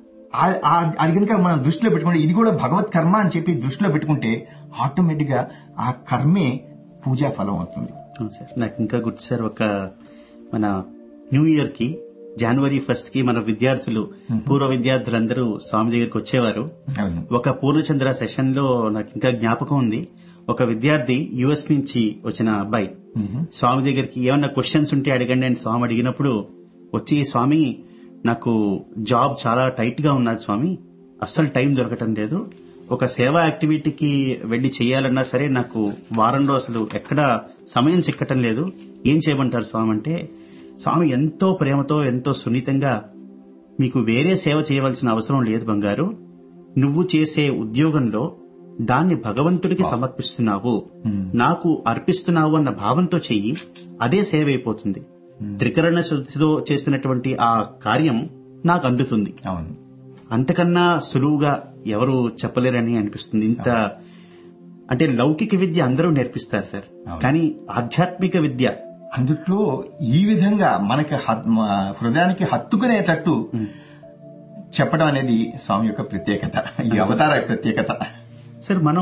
అది కనుక మనం దృష్టిలో పెట్టుకుంటే, ఇది కూడా భగవత్ కర్మ అని చెప్పి దృష్టిలో పెట్టుకుంటే ఆటోమేటిక్ గా ఆ కర్మే పూజా ఫలం అవుతుంది. సార్, నాకు ఇంకా గుర్తు సార్, ఒక మన న్యూ ఇయర్ కి జనవరి 1 కి మన విద్యార్థులు, పూర్వ విద్యార్థులందరూ స్వామి దగ్గరికి వచ్చేవారు. ఒక పూర్ణచంద్ర సెషన్ లో నాకు ఇంకా జ్ఞాపకం ఉంది, ఒక విద్యార్థి యుఎస్ నుంచి వచ్చిన అబ్బాయి స్వామి దగ్గరికి ఏమన్నా క్వశ్చన్స్ ఉంటే అడగండి అని స్వామి అడిగినప్పుడు వచ్చి, స్వామి నాకు జాబ్ చాలా టైట్ గా ఉన్నది స్వామి, అస్సలు టైం దొరకటం లేదు, ఒక సేవా యాక్టివిటీకి వెళ్లి చేయాలన్నా సరే నాకు వారంలో అసలు ఎక్కడా సమయం చిక్కటం లేదు, ఏం చేయమంటారు స్వామి అంటే, స్వామి ఎంతో ప్రేమతో ఎంతో సున్నితంగా, మీకు వేరే సేవ చేయవలసిన అవసరం లేదు బంగారు, నువ్వు చేసే ఉద్యోగంలో దాన్ని భగవంతుడికి సమర్పిస్తున్నావు, నాకు అర్పిస్తున్నావు అన్న భావంతో చెయ్యి, అదే సేవ అయిపోతుంది. త్రికరణ శుద్ధితో చేసినటువంటి ఆ కార్యం నాకు అందుతుంది. అంతకన్నా సులువుగా ఎవరు చెప్పలేరని అనిపిస్తుంది. ఇంత అంటే లౌకిక విద్య అందరూ నేర్పిస్తారు సార్, కానీ ఆధ్యాత్మిక విద్య అందుట్లో ఈ విధంగా మనకి హృదయానికి హత్తుకునేటట్టు చెప్పడం అనేది స్వామి యొక్క ప్రత్యేకత, ఈ అవతార ప్రత్యేకత. సార్, మనం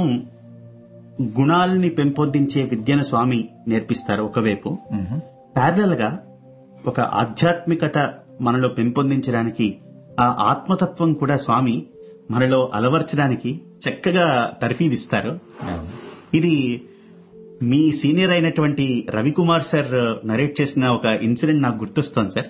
గుణాలని పెంపొందించే విద్యను స్వామి నేర్పిస్తారు ఒకవైపు, ప్యారలల్ గా ఒక ఆధ్యాత్మికత మనలో పెంపొందించడానికి, ఆ ఆత్మతత్వం కూడా స్వామి మనలో అలవర్చడానికి చక్కగా తర్ఫీదిస్తారు. ఇది మీ సీనియర్ అయినటువంటి రవికుమార్ సార్ నరేట్ చేసిన ఒక ఇన్సిడెంట్ నాకు గుర్తొస్తోంది సార్.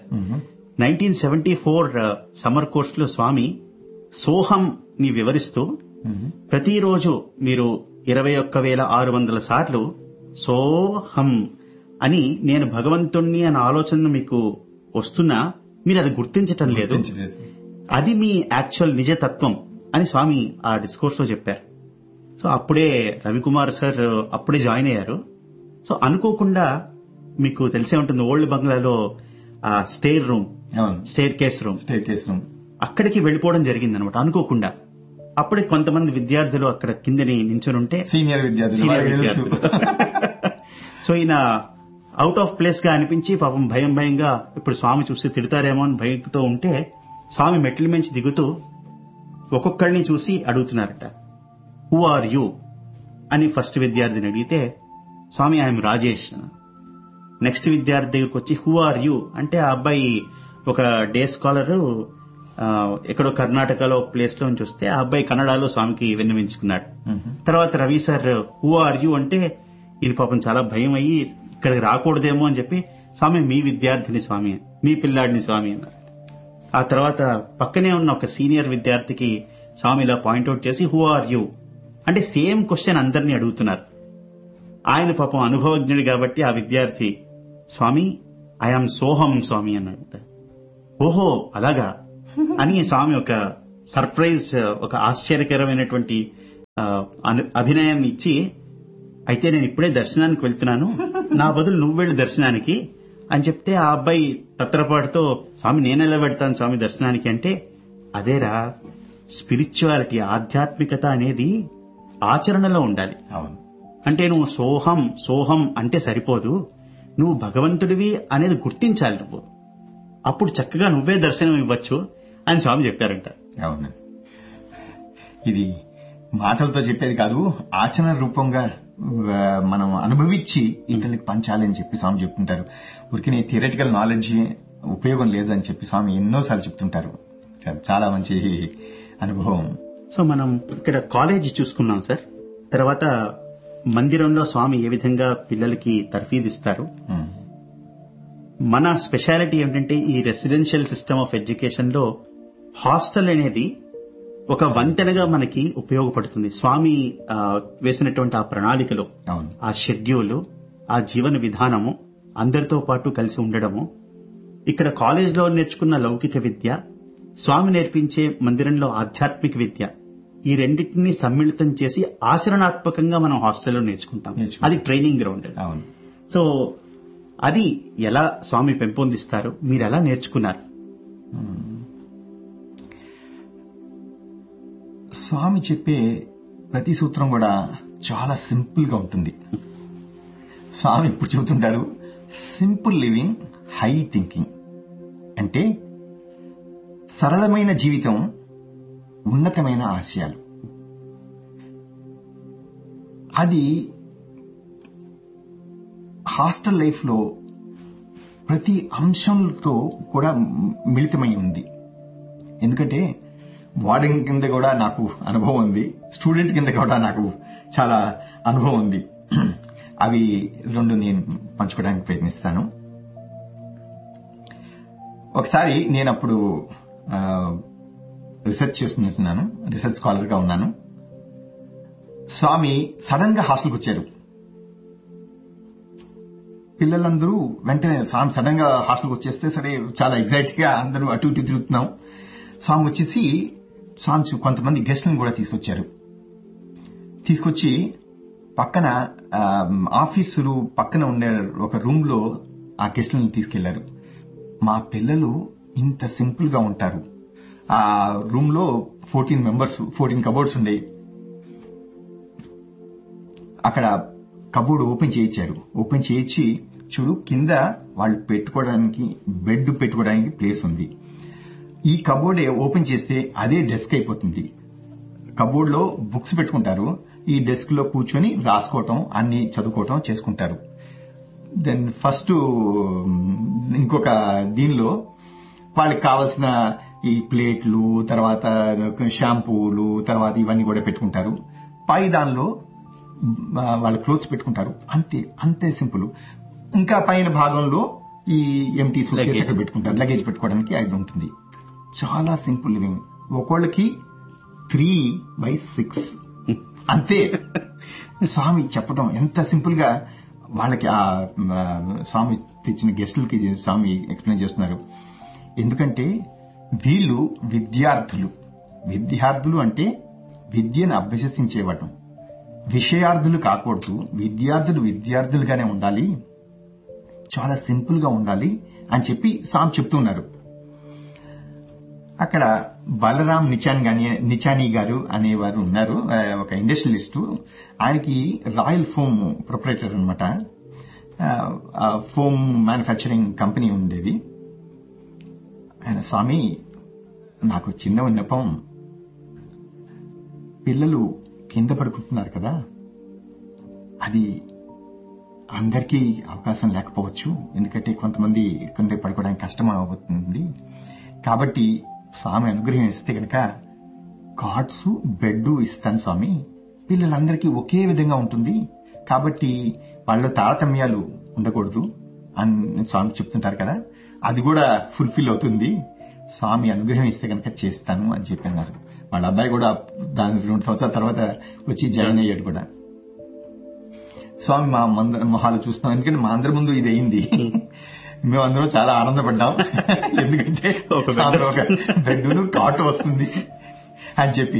1974 సమ్మర్ కోర్స్ లో స్వామి సోహం ని వివరిస్తూ, ప్రతిరోజు మీరు 21,600 సార్లు సోహం అని, నేను భగవంతుణ్ణి అన్న ఆలోచన మీకు వస్తున్నా మీరు అది గుర్తించటం లేదు, అది మీ యాక్చువల్ నిజతత్వం అని స్వామి ఆ డిస్కోర్స్ లో చెప్పారు. సో అప్పుడే రవికుమార్ సార్ అప్పుడే జాయిన్ అయ్యారు. సో అనుకోకుండా, మీకు తెలిసే ఉంటుంది, ఓల్డ్ బంగ్లాలో ఆ స్టేర్ కేస్ రూమ్ అక్కడికి వెళ్ళిపోవడం జరిగింది అనమాట అనుకోకుండా. అప్పుడే కొంతమంది విద్యార్థులు అక్కడ కిందని నించుని ఉంటే, సీనియర్ విద్యార్థులు సో ఈయన అవుట్ ఆఫ్ ప్లేస్ గా అనిపించి పాపం భయంగా ఇప్పుడు స్వామి చూసి తిడతారేమో అని భయంతో ఉంటే, స్వామి మెట్ల మించి దిగుతూ ఒక్కొక్కరిని చూసి అడుగుతున్నారట, హూ ఆర్ యూ అని ఫస్ట్ విద్యార్థిని అడిగితే, స్వామి ఐఎమ్ రాజేష్. నెక్స్ట్ విద్యార్థి దగ్గరకు వచ్చి హూ ఆర్ యూ అంటే, ఆ అబ్బాయి ఒక డే స్కాలర్, ఎక్కడో కర్ణాటకలో ప్లేస్ లో నుంచి వస్తే ఆ అబ్బాయి కన్నడలో స్వామికి విన్నవించుకున్నాడు. తర్వాత Ravi sir who are you అంటే, ఈయన పాపం చాలా భయం అయ్యి ఇక్కడికి రాకూడదేమో అని చెప్పి, స్వామి మీ విద్యార్థిని స్వామి, మీ పిల్లాడిని స్వామి అన్నారు. ఆ తర్వాత పక్కనే ఉన్న ఒక సీనియర్ విద్యార్థికి స్వామి ఇలా పాయింట్అవుట్ చేసి హూ ఆర్ యూ అంటే సేమ్ క్వశ్చన్ అందరినీ అడుగుతున్నారు. ఆయన పాపం అనుభవజ్ఞుడు కాబట్టి ఆ విద్యార్థి, స్వామి ఐఆమ్ సోహం స్వామి అన్నట్టు. ఓహో అలాగా అని స్వామి ఒక సర్ప్రైజ్, ఒక ఆశ్చర్యకరమైనటువంటి అభినయాన్ని ఇచ్చి, అయితే నేను ఇప్పుడే దర్శనానికి వెళ్తున్నాను, నా బదులు నువ్వు వెళ్ళు దర్శనానికి అని చెప్తే ఆ అబ్బాయి తత్తరపాటుతో, స్వామి నేనెలా పెడతాను స్వామి దర్శనానికి అంటే, అదేరా స్పిరిచువాలిటీ, ఆధ్యాత్మికత అనేది ఆచరణలో ఉండాలి. అవును. అంటే నువ్వు సోహం సోహం అంటే సరిపోదు, నువ్వు భగవంతుడివి అనేది గుర్తించాలి నువ్వు, అప్పుడు చక్కగా నువ్వే దర్శనం ఇవ్వచ్చు అని స్వామి చెప్పారంట. అవును, ఇది మాటలతో చెప్పేది కాదు, ఆచరణ రూపంగా మనం అనుభవించి ఇతరులకు పంచాలని చెప్పి స్వామి చెప్తుంటారు. ఊరికే థియరిటికల్ నాలెడ్జ్ ఉపయోగం లేదు అని చెప్పి స్వామి ఎన్నోసార్లు చెప్తుంటారు. చాలా మంచి అనుభవం. సో మనం ఇక్కడ కాలేజీ చూసుకున్నాం సార్. తర్వాత మందిరంలో స్వామి ఏ విధంగా పిల్లలకి తర్ఫీదిస్తారు. మన స్పెషాలిటీ ఏంటంటే ఈ రెసిడెన్షియల్ సిస్టమ్ ఆఫ్ ఎడ్యుకేషన్ లో హాస్టల్ అనేది ఒక వంతెనగా మనకి ఉపయోగపడుతుంది. స్వామి వేసినటువంటి ఆ ప్రణాళికలో ఆ షెడ్యూల్, ఆ జీవన విధానము, అందరితో పాటు కలిసి ఉండడము, ఇక్కడ కాలేజ్లో నేర్చుకున్న లౌకిక విద్య, స్వామి నేర్పించే మందిరంలో ఆధ్యాత్మిక విద్య, ఈ రెండింటినీ సమ్మిళితం చేసి ఆచరణాత్మకంగా మనం హాస్టల్లో నేర్చుకుంటాం. అది ట్రైనింగ్ గ్రౌండ్. సో అది ఎలా స్వామి పెంపొందిస్తారు, మీరు ఎలా నేర్చుకున్నారు? స్వామి చెప్పే ప్రతి సూత్రం కూడా చాలా సింపుల్ గా ఉంటుంది. స్వామి ఇప్పుడు చెబుతుంటారు, సింపుల్ లివింగ్, హై థింకింగ్. అంటే సరళమైన జీవితం, ఉన్నతమైన ఆశయాలు. అది హాస్టల్ లైఫ్ లో ప్రతి అంశంతో కూడా మిళితమై ఉంది. ఎందుకంటే వార్డెన్ కింద కూడా నాకు అనుభవం ఉంది, స్టూడెంట్ కింద కూడా నాకు చాలా అనుభవం ఉంది. అవి రెండు నేను పంచుకోవడానికి ప్రయత్నిస్తాను. ఒకసారి నేను అప్పుడు రీసెర్చ్ చేస్తున్నట్టున్నాను, రీసెర్చ్ స్కాలర్ గా ఉన్నాను. స్వామి సడన్ గా హాస్టల్కి వచ్చారు. పిల్లలందరూ వెంటనే స్వామి సడన్ గా హాస్టల్కి వచ్చేస్తే సరే చాలా ఎగ్జైట్ గా అందరూ అటు ఇటు తిరుగుతున్నాం. స్వామి వచ్చేసి స్వామి కొంతమంది గెస్ట్లను కూడా తీసుకొచ్చారు. తీసుకొచ్చి పక్కన ఆఫీసులు పక్కన ఉండే ఒక రూమ్ లో ఆ గెస్ట్లను తీసుకెళ్లారు. మా పిల్లలు ఇంత సింపుల్ గా ఉంటారు. ఆ రూమ్ లో 14 మెంబర్స్, 14 కబోర్డ్స్ ఉండేవి. అక్కడ కబోర్డ్ ఓపెన్ చేయించారు. ఓపెన్ చేయించి చూడు, కింద వాళ్ళు పెట్టుకోవడానికి బెడ్ పెట్టుకోవడానికి ప్లేస్ ఉంది. ఈ కబోర్డ్ ఓపెన్ చేస్తే అదే డెస్క్ అయిపోతుంది. కబోర్డ్ లో బుక్స్ పెట్టుకుంటారు, ఈ డెస్క్ లో కూర్చొని రాసుకోవటం, అన్ని చదువుకోవటం చేసుకుంటారు. దెన్ ఫస్ట్ ఇంకొక దీనిలో వాళ్ళకి కావాల్సిన ఈ ప్లేట్లు, తర్వాత షాంపూలు, తర్వాత ఇవన్నీ కూడా పెట్టుకుంటారు. పై దానిలో వాళ్ళ క్లోత్స్ పెట్టుకుంటారు. అంతే సింపుల్. ఇంకా పైన భాగంలో ఈ ఎంటీ సూట్కేస్ అక్కడ పెట్టుకుంటారు, లగేజ్ పెట్టుకోవడానికి అది ఉంటుంది. చాలా సింపుల్ లివింగ్. ఒకళ్ళకి 3/6 అంతే. స్వామి చెప్పడం ఎంత సింపుల్ గా వాళ్ళకి ఆ స్వామి తెచ్చిన గెస్టులకి స్వామి ఎక్స్ప్లెయిన్ చేస్తున్నారు. ఎందుకంటే వీళ్ళు విద్యార్థులు అంటే విద్యను అభ్యసించేవాడు. విషయార్థులు కాకూడదు. విద్యార్థులుగానే ఉండాలి, చాలా సింపుల్ గా ఉండాలి అని చెప్పి స్వామి చెప్తున్నారు. అక్కడ బలరాం నిచానీ గారు అనేవారు ఉన్నారు, ఒక ఇండస్ట్రియలిస్టు. ఆయనకి రాయల్ ఫోమ్ ప్రొపరేటర్ అనమాట. ఫోమ్ మ్యానుఫ్యాక్చరింగ్ కంపెనీ ఉండేది. ఆయన స్వామి, నాకు చిన్న విన్నపం, పిల్లలు కింద పడుకుంటున్నారు కదా, అది అందరికీ అవకాశం లేకపోవచ్చు. ఎందుకంటే కొంతమంది కింద పడుకోవడానికి కష్టం అవుతుంది. కాబట్టి స్వామి అనుగ్రహం ఇస్తే కనుక కార్డ్స్, బెడ్ ఇస్తాను స్వామి, పిల్లలందరికీ ఒకే విధంగా ఉంటుంది. కాబట్టి వాళ్ళ తారతమ్యాలు ఉండకూడదు అని స్వామి చెప్తుంటారు కదా, అది కూడా ఫుల్ఫిల్ అవుతుంది. స్వామి అనుగ్రహం ఇస్తే కనుక చేస్తాను అని చెప్పి అన్నారు. వాళ్ళ అబ్బాయి కూడా దాని 2 సంవత్సరాల తర్వాత వచ్చి జాయిన్ అయ్యాడు కూడా. స్వామి మా మొహాలు చూస్తున్నాం, ఎందుకంటే మా అందరి ముందు ఇది అయింది. మేమందరం చాలా ఆనందపడ్డాం. ఎందుకంటే ఒక bed బెడ్ను కాటు వస్తుంది అని చెప్పి.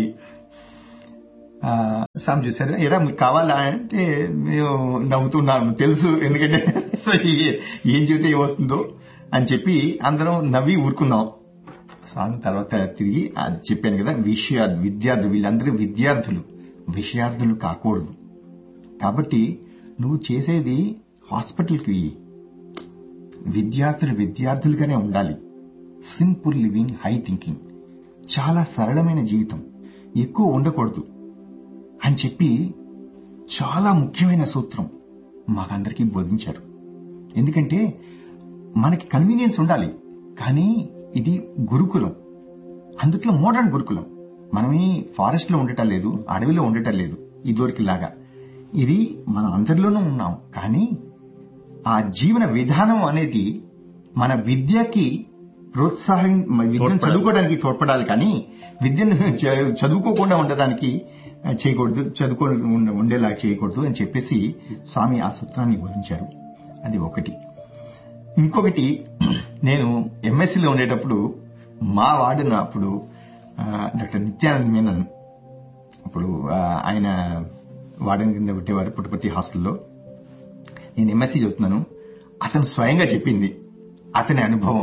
సామ్ చూసారు, ఎరా మీకు కావాలా అంటే మేము నవ్వుతున్నాము, తెలుసు ఎందుకంటే సో ఏం చెబితే ఏమొస్తుందో అని చెప్పి అందరం నవ్వి ఊరుకున్నాం. స్వామి తర్వాత తిరిగి అది చెప్పాను కదా, విద్యార్థులు వీళ్ళందరూ విషయార్థులు కాకూడదు. కాబట్టి నువ్వు చేసేది హాస్పిటల్కి విద్యార్థులుగానే ఉండాలి. సింపుల్ లివింగ్, హై థింకింగ్, చాలా సరళమైన జీవితం, ఎక్కువ ఉండకూడదు అని చెప్పి చాలా ముఖ్యమైన సూత్రం మాకందరికీ బోధించారు. ఎందుకంటే మనకి కన్వీనియన్స్ ఉండాలి, కానీ ఇది గురుకులం, అందుట్లో మోడర్న్ గురుకులం. మనమే ఫారెస్ట్ లో ఉండటం లేదు, అడవిలో ఉండటం లేదు ఇదివరకులాగా. ఇది మనం అందరిలోనూ ఉన్నాం, కానీ ఆ జీవన విధానం అనేది మన విద్యకి విద్యను చదువుకోవడానికి తోడ్పడాలి, కానీ విద్యను చదువుకోకుండా ఉండడానికి చేయకూడదు, ఉండేలా చేయకూడదు అని చెప్పేసి స్వామి ఆ సూత్రాన్ని బోధించారు. అది ఒకటి. ఇంకొకటి, నేను ఎంఎస్సీలో ఉండేటప్పుడు మా వార్డెన్ అప్పుడు డాక్టర్ నిత్యానంద్ మీనన్, అప్పుడు ఆయన వార్డెన్ కింద పెట్టేవారు పుట్టపర్తి హాస్టల్లో. నేను ఎంఎస్సీ చదువుతున్నాను. అతను స్వయంగా చెప్పింది, అతని అనుభవం.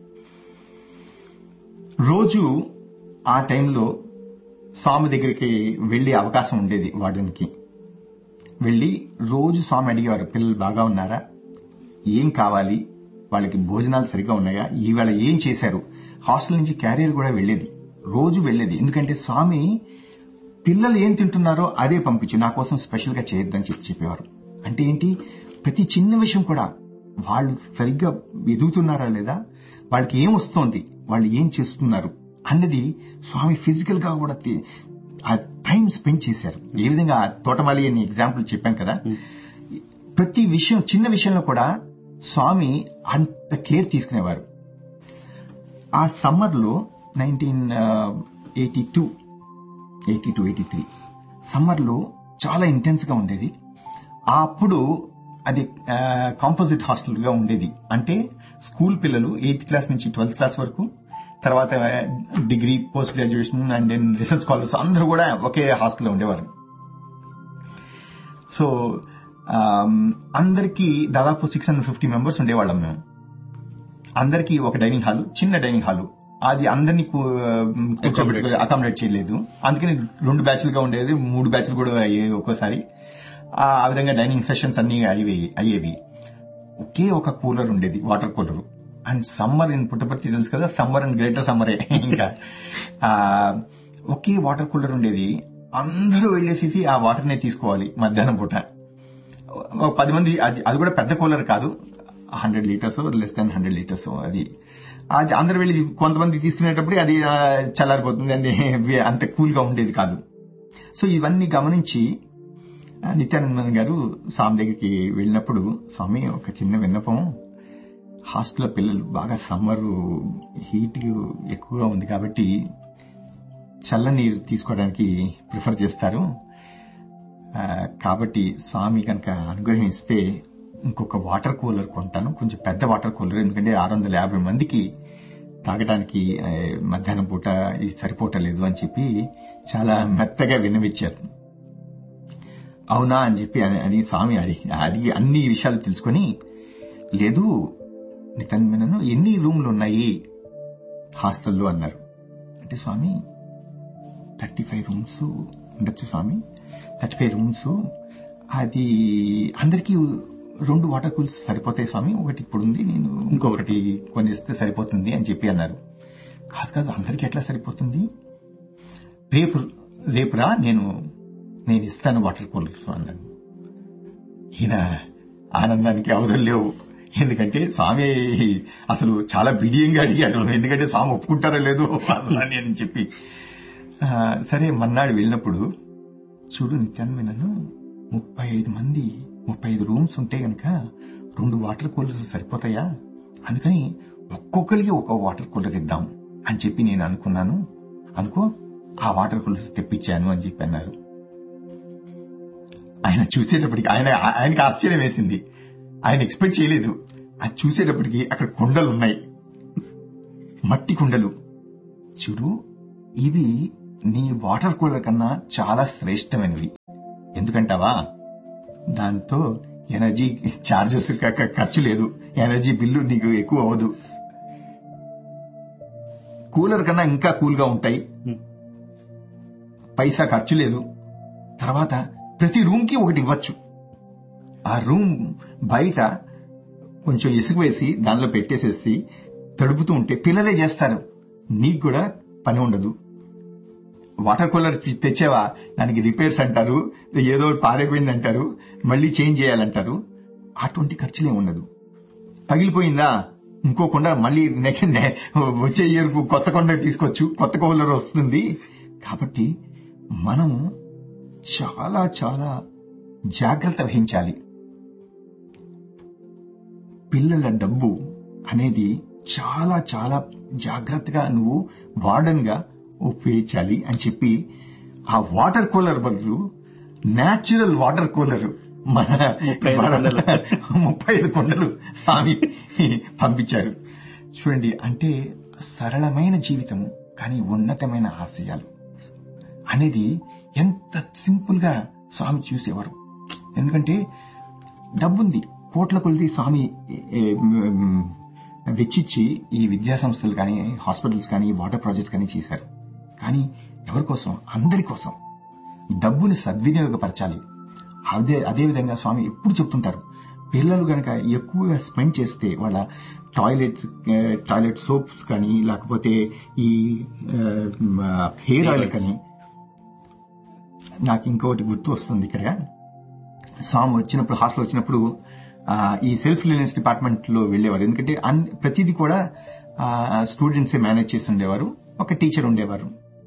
రోజు ఆ టైంలో స్వామి దగ్గరికి వెళ్లే అవకాశం ఉండేది. వార్డెన్కి వెళ్లి రోజు స్వామి అడిగేవారు, పిల్లలు బాగా ఉన్నారా, ఏం కావాలి, వాళ్ళకి భోజనాలు సరిగ్గా ఉన్నాయా, ఈవేళ ఏం చేశారు. హాస్టల్ నుంచి క్యారియర్ కూడా రోజు వెళ్లేది. ఎందుకంటే స్వామి పిల్లలు ఏం తింటున్నారో అదే పంపించి నా కోసం స్పెషల్ గా చేయొద్దని చెప్పేవారు. అంటే ఏంటి, ప్రతి చిన్న విషయం కూడా వాళ్ళు సరిగ్గా ఎదుగుతున్నారా లేదా, వాళ్ళకి ఏం వస్తోంది, వాళ్ళు ఏం చేస్తున్నారు అన్నది స్వామి ఫిజికల్ గా కూడా ఆ టైం స్పెండ్ చేశారు. ఏ విధంగా తోటమాలి అని ఎగ్జాంపుల్ చెప్పాం కదా, ప్రతి విషయం చిన్న విషయంలో కూడా స్వామి అంత కేర్ తీసుకునేవారు. ఆ సమ్మర్లో 1982-83 సమ్మర్లో చాలా ఇంటెన్స్ గా ఉండేది. అప్పుడు అది కాంపోజిట్ హాస్టల్ గా ఉండేది. అంటే స్కూల్ పిల్లలు 8th క్లాస్ నుంచి 12th క్లాస్ వరకు, తర్వాత degree, post graduation and then research scholars అందరూ కూడా ఒకే హాస్టల్లో ఉండేవారు. సో అందరికీ దాదాపు 650 మెంబర్స్ ఉండేవాళ్ళం మేము. అందరికీ ఒక డైనింగ్ హాల్, చిన్న డైనింగ్ హాల్, అది అందరినీ అకామిడేట్ చేయలేదు. అందుకని 2 బ్యాచ్లుగా ఉండేది, 3 బ్యాచ్లు కూడా అయ్యేవి ఒక్కోసారి. ఆ విధంగా డైనింగ్ సెషన్స్ అన్ని అయ్యేవి. ఒకే ఒక కూలర్ ఉండేది, water cooler. And summer in Puttaparthi తెలుసు కదా, సమ్మర్ అండ్ గ్రేటర్ సమ్మరే. ఇంకా ఒకే వాటర్ కూలర్ ఉండేది. అందరూ వెళ్లేసి ఆ వాటర్ నే తీసుకోవాలి మధ్యాహ్నం పూట. 10 మంది, అది కూడా పెద్ద కూలర్ కాదు, 100 లీటర్స్, లెస్ దాన్ 100 లీటర్స్. అది అందరు వెళ్ళి కొంతమంది తీసుకునేటప్పుడు అది చల్లారిపోతుంది, అంత కూల్ గా ఉండేది కాదు. సో ఇవన్నీ గమనించి నిత్యానందన్ గారు స్వామి దగ్గరికి వెళ్ళినప్పుడు, స్వామి ఒక చిన్న విన్నపం, హాస్టల్లో పిల్లలు బాగా సమ్మర్ హీట్ ఎక్కువగా ఉంది కాబట్టి చల్లనీరు తీసుకోవడానికి ప్రిఫర్ చేస్తారు, కాబట్టి స్వామి కనుక అనుగ్రహిస్తే ఇంకొక వాటర్ కూలర్ కొంటాను, కొంచెం పెద్ద వాటర్ కూలర్, ఎందుకంటే 650 మందికి తాగడానికి మధ్యాహ్నం పూట ఇది సరిపోవటలేదు అని చెప్పి చాలా మెత్తగా విన్నవించారు. అవునా అని చెప్పి అని స్వామి అడిగి అన్ని విషయాలు తెలుసుకొని, లేదు నితన్మేనను ఎన్ని రూమ్లు ఉన్నాయి హాస్టల్లో అన్నారు. అంటే స్వామి 35 రూమ్స్ ఉండొచ్చు స్వామి, 35 రూమ్స్, అది అందరికీ 2 వాటర్ కూల్స్ సరిపోతాయి స్వామి, ఒకటి ఇప్పుడు ఉంది, నేను ఇంకొకటి కొనిస్తే సరిపోతుంది అని చెప్పి అన్నారు. కాదు అందరికీ ఎట్లా సరిపోతుంది, రేపురా నేను ఇస్తాను వాటర్ కూలర్ అన్నాను. ఈయన ఆనందానికి అవధులు లేవు. ఎందుకంటే స్వామి అసలు చాలా బిడియంగా అడిగాడు, ఎందుకంటే స్వామి ఒప్పుకుంటారో లేదో అసలు అని చెప్పి. సరే మన్నాడు వెళ్ళినప్పుడు, చూడు నిత్యానందను 35 రూమ్స్ ఉంటే గనక 2 వాటర్ కూలర్స్ సరిపోతాయా, అందుకని ఒక్కొక్కరికి ఒక వాటర్ కూలర్ ఇద్దాం అని చెప్పి నేను అనుకున్నాను, అనుకో ఆ వాటర్ కూలర్స్ తెప్పించాను అని చెప్పి అన్నారు. ఆయన చూసేటప్పటికి ఆయనకి ఆశ్చర్యం వేసింది. ఆయన ఎక్స్పెక్ట్ చేయలేదు. అది చూసేటప్పటికి అక్కడ కుండలు ఉన్నాయి, మట్టి కుండలు. చూడు, ఇవి నీ వాటర్ కూలర్ కన్నా చాలా శ్రేష్టమైనవి. ఎందుకంటావా? దాంతో ఎనర్జీ చార్జెస్ ఖర్చు లేదు, ఎనర్జీ బిల్లు నీకు ఎక్కువ అవ్వదు, కూలర్ కన్నా ఇంకా కూల్ గా ఉంటాయి, పైసా ఖర్చు లేదు. తర్వాత ప్రతి రూమ్ కి ఒకటి ఇవ్వచ్చు. ఆ రూమ్ బయట కొంచెం ఇసుక వేసి దానిలో పెట్టేసేసి తడుపుతూ ఉంటే పిల్లలే చేస్తారు, నీకు కూడా పని ఉండదు. వాటర్ కూలర్ తెచ్చావా, దానికి రిపేర్స్ అంటారు, ఏదో పాడైపోయింది అంటారు, మళ్ళీ చేంజ్ చేయాలంటారు. అటువంటి ఖర్చులే ఉండదు. పగిలిపోయిందా, ఇంకో కొండ మళ్ళీ నెక్స్ట్ వచ్చే ఇయర్ కొత్త కొండ తీసుకోవచ్చు, కొత్త కూలర్ వస్తుంది. కాబట్టి మనం చాలా చాలా జాగ్రత్త వహించాలి. పిల్లల డబ్బు అనేది చాలా చాలా జాగ్రత్తగా నువ్వు వార్డెన్ గా ఉపయోగించాలి అని చెప్పి ఆ వాటర్ కూలర్ బదులు న్యాచురల్ వాటర్ కూలర్ మన 35 కొండలు స్వామి పంపించారు. చూడండి, అంటే సరళమైన జీవితం కానీ ఉన్నతమైన ఆశయాలు అనేది ఎంత సింపుల్ గా స్వామి చూసేవారు. ఎందుకంటే డబ్బుంది, కోట్ల కొలిది స్వామి వెచ్చిచ్చి ఈ విద్యా సంస్థలు కానీ, హాస్పిటల్స్ కానీ, వాటర్ ప్రాజెక్ట్స్ కానీ చేశారు. కానీ ఎవరి కోసం? అందరి కోసం. డబ్బుని సద్వినియోగపరచాలి. అదేవిధంగా స్వామి ఎప్పుడు చెప్తుంటారు, పిల్లలు గనక ఎక్కువగా స్పెండ్ చేస్తే వాళ్ళ టాయిలెట్ సోప్స్ కానీ, లేకపోతే ఈ హెయిర్ ఆయిల్ కానీ. నాకు ఇంకొకటి గుర్తు వస్తుంది ఇక్కడ. స్వామి వచ్చినప్పుడు, హాస్టల్ వచ్చినప్పుడు ఈ సెల్ఫ్ రిలయన్స్ డిపార్ట్మెంట్ లో వెళ్లేవారు. ఎందుకంటే ప్రతిదీ కూడా స్టూడెంట్సే మేనేజ్ చేసి ఉండేవారు, ఒక టీచర్ ఉండేవారు.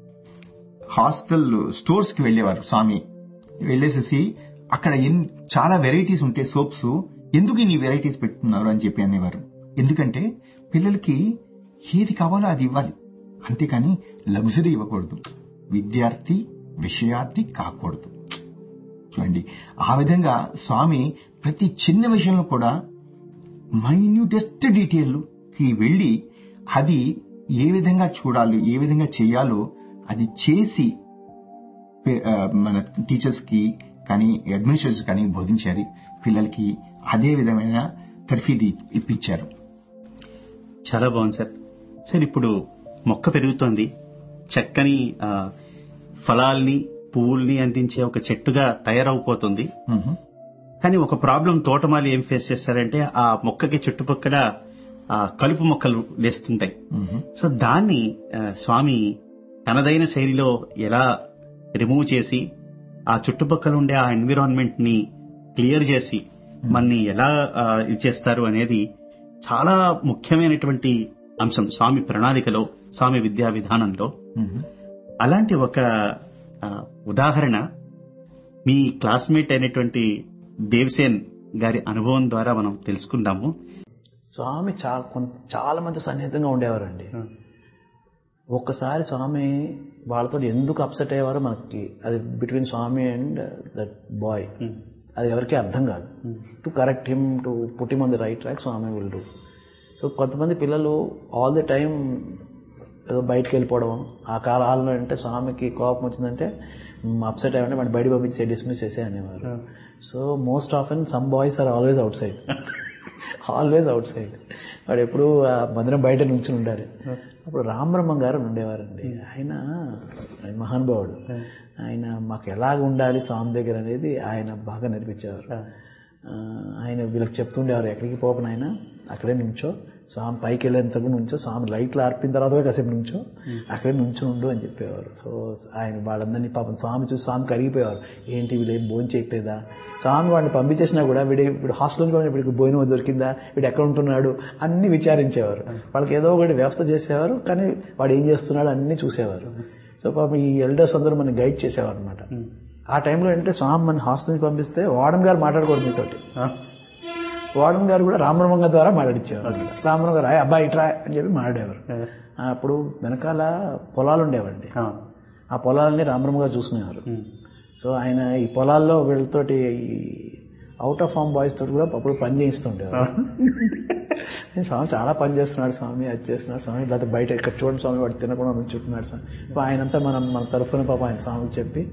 హాస్టల్ స్టోర్స్ కి వెళ్లేవారు స్వామి. వెళ్లేసేసి అక్కడ చాలా వెరైటీస్ ఉంటే సోప్స్, ఎందుకు ఇన్ని వెరైటీస్ పెట్టుతున్నారు అని చెప్పి అనేవారు. ఎందుకంటే పిల్లలకి ఏది కావాలో అది ఇవ్వాలి, అంతేకాని లగ్జరీ ఇవ్వకూడదు. విద్యార్థి విషయార్థి కాకూడదు. చూడండి, ఆ విధంగా స్వామి ప్రతి చిన్న విషయంలో కూడా మైన్యూటెస్ట్ డీటెయిల్ కి వెళ్లి అది ఏ విధంగా చూడాలి, ఏ విధంగా చేయాలో అది చేసి మన టీచర్స్ కి కానీ, అడ్మినిస్ట్రేటర్స్ కానీ బోధించారు. పిల్లలకి అదే విధమైన తర్ఫీదు ఇప్పించారు. చాలా బాగుంది సార్. సార్, ఇప్పుడు మొక్క పెరుగుతోంది, చక్కని ఫలాల్ని పువ్వుల్ని అందించే ఒక చెట్టుగా తయారవుపోతుంది. కానీ ఒక ప్రాబ్లం తోటమాలి ఏం ఫేస్ చేస్తారంటే, ఆ మొక్కకి చుట్టుపక్కల కలుపు మొక్కలు లేస్తుంటాయి. సో దాన్ని స్వామి తనదైన శైలిలో ఎలా రిమూవ్ చేసి ఆ చుట్టుపక్కల ఉండే ఆ ఎన్విరాన్మెంట్ ని క్లియర్ చేసి మనని ఎలా ఇచ్చేస్తారు అనేది చాలా ముఖ్యమైనటువంటి అంశం స్వామి ప్రణాళికలో, స్వామి విద్యా విధానంలో. అలాంటి ఒక ఉదాహరణ మీ క్లాస్మేట్ అయినటువంటి దేవసేన్ గారి అనుభవం ద్వారా మనం తెలుసుకుందాము. స్వామి చాలా మంది సన్నిహితంగా ఉండేవారండి. ఒక్కసారి స్వామి వాళ్ళతో ఎందుకు అప్సెట్ అయ్యేవారో మనకి, అది between Swamy and that boy, అది ఎవరికీ అర్థం కాదు. To correct him, to put him on the right track Swamy will do. So కొంతమంది పిల్లలు ఆల్ ది టైం ఏదో బయటకు వెళ్ళిపోవడం, ఆ కాలంలో అంటే స్వామికి కోపం వచ్చిందంటే అప్సెట్ అయ్యంటే వాడిని బయట పంపించే డిస్మిస్ చేసే అనేవారు. So most often some boys are always out side, always out side. వాడు ఎప్పుడు మందిరం బయట నుంచి ఉండాలి. అప్పుడు రామబ్రహ్మం గారు ఉండేవారండి. ఆయన మహానుభావుడు. ఆయన మాకు ఎలాగ ఉండాలి స్వామి దగ్గర అనేది ఆయన బాగా నేర్పించేవారు. ఆయన వీళ్ళకి చెప్తుండేవారు, ఎక్కడికి పోపన ఆయన అక్కడే నుంచో, స్వామి పైకి వెళ్ళేంతకు నుంచో, స్వామి లైట్లు ఆర్పిన తర్వాత కాసేపు నుంచో అక్కడే నుంచో ఉండు అని చెప్పేవారు. సో ఆయన వాళ్ళందరినీ పాపం స్వామి చూసి స్వామి కరిగిపోయేవారు. ఏంటి వీడు ఏం భోజనం చేయట్లేదా, స్వామి వాడిని పంపించేసినా కూడా వీడు హాస్టల్ నుంచి వీడికి భోజనం దొరికిందా, వీడు ఎక్కడ ఉంటున్నాడు అన్ని విచారించేవారు. వాళ్ళకి ఏదో ఒకటి వ్యవస్థ చేసేవారు, కానీ వాడు ఏం చేస్తున్నాడు అన్ని చూసేవారు. సో పాపం ఈ ఎల్డర్స్ అందరూ మనకి గైడ్ చేసేవారు అనమాట. ఆ టైంలో ఏంటంటే స్వామి మన హాస్టల్ నుంచి పంపిస్తే వార్డెన్ గారు మాట్లాడుకోరు మీతోటి. వార్డెన్ గారు కూడా రామబ్రహ్మ ద్వారా మాట్లాడిచ్చేవారు. రామబ్రహ్మ గారు అబ్బాయి ఇట్రా అని చెప్పి మాట్లాడేవారు. అప్పుడు వెనకాల పొలాలు ఉండేవండి, ఆ పొలాలని రామబ్రహ్మ గారు చూసుకునేవారు. సో ఆయన ఈ పొలాల్లో వీళ్ళతోటి అవుట్ ఆఫ్ ఫామ్ బాయ్స్ తోటి కూడా అప్పుడు పని చేయిస్తుండేవారు. స్వామి చాలా పని చేస్తున్నాడు స్వామి, అది చేస్తున్నాడు స్వామి, లేకపోతే బయట ఇక్కడ చూడండి స్వామి వాడు తినకుండా చుట్టున్నాడు స్వామి. ఆయనంతా మన తరఫున పాప ఆయన స్వామికి చెప్పి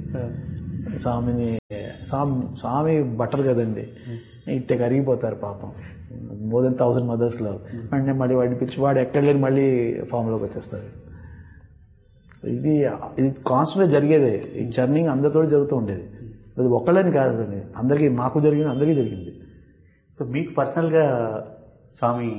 స్వామి బట్టలు కదండి ఇట్టే కరిగిపోతారు పాపం, మోర్ దెన్ 1000 మదర్స్ లో. అంటే మళ్ళీ వాడిని పిలిచి వాడు ఎక్కడ లేని మళ్ళీ ఫామ్ లోకి వచ్చేస్తారు. ఇది కాన్స్టెంట్ జరిగేదే. ఈ జర్నింగ్ అందరితో జరుగుతూ ఉండేది. అది ఒక్కళ్ళని కాదు, అందరికీ, మాకు జరిగింది, అందరికీ జరిగింది. సో మీకు పర్సనల్ గా స్వామి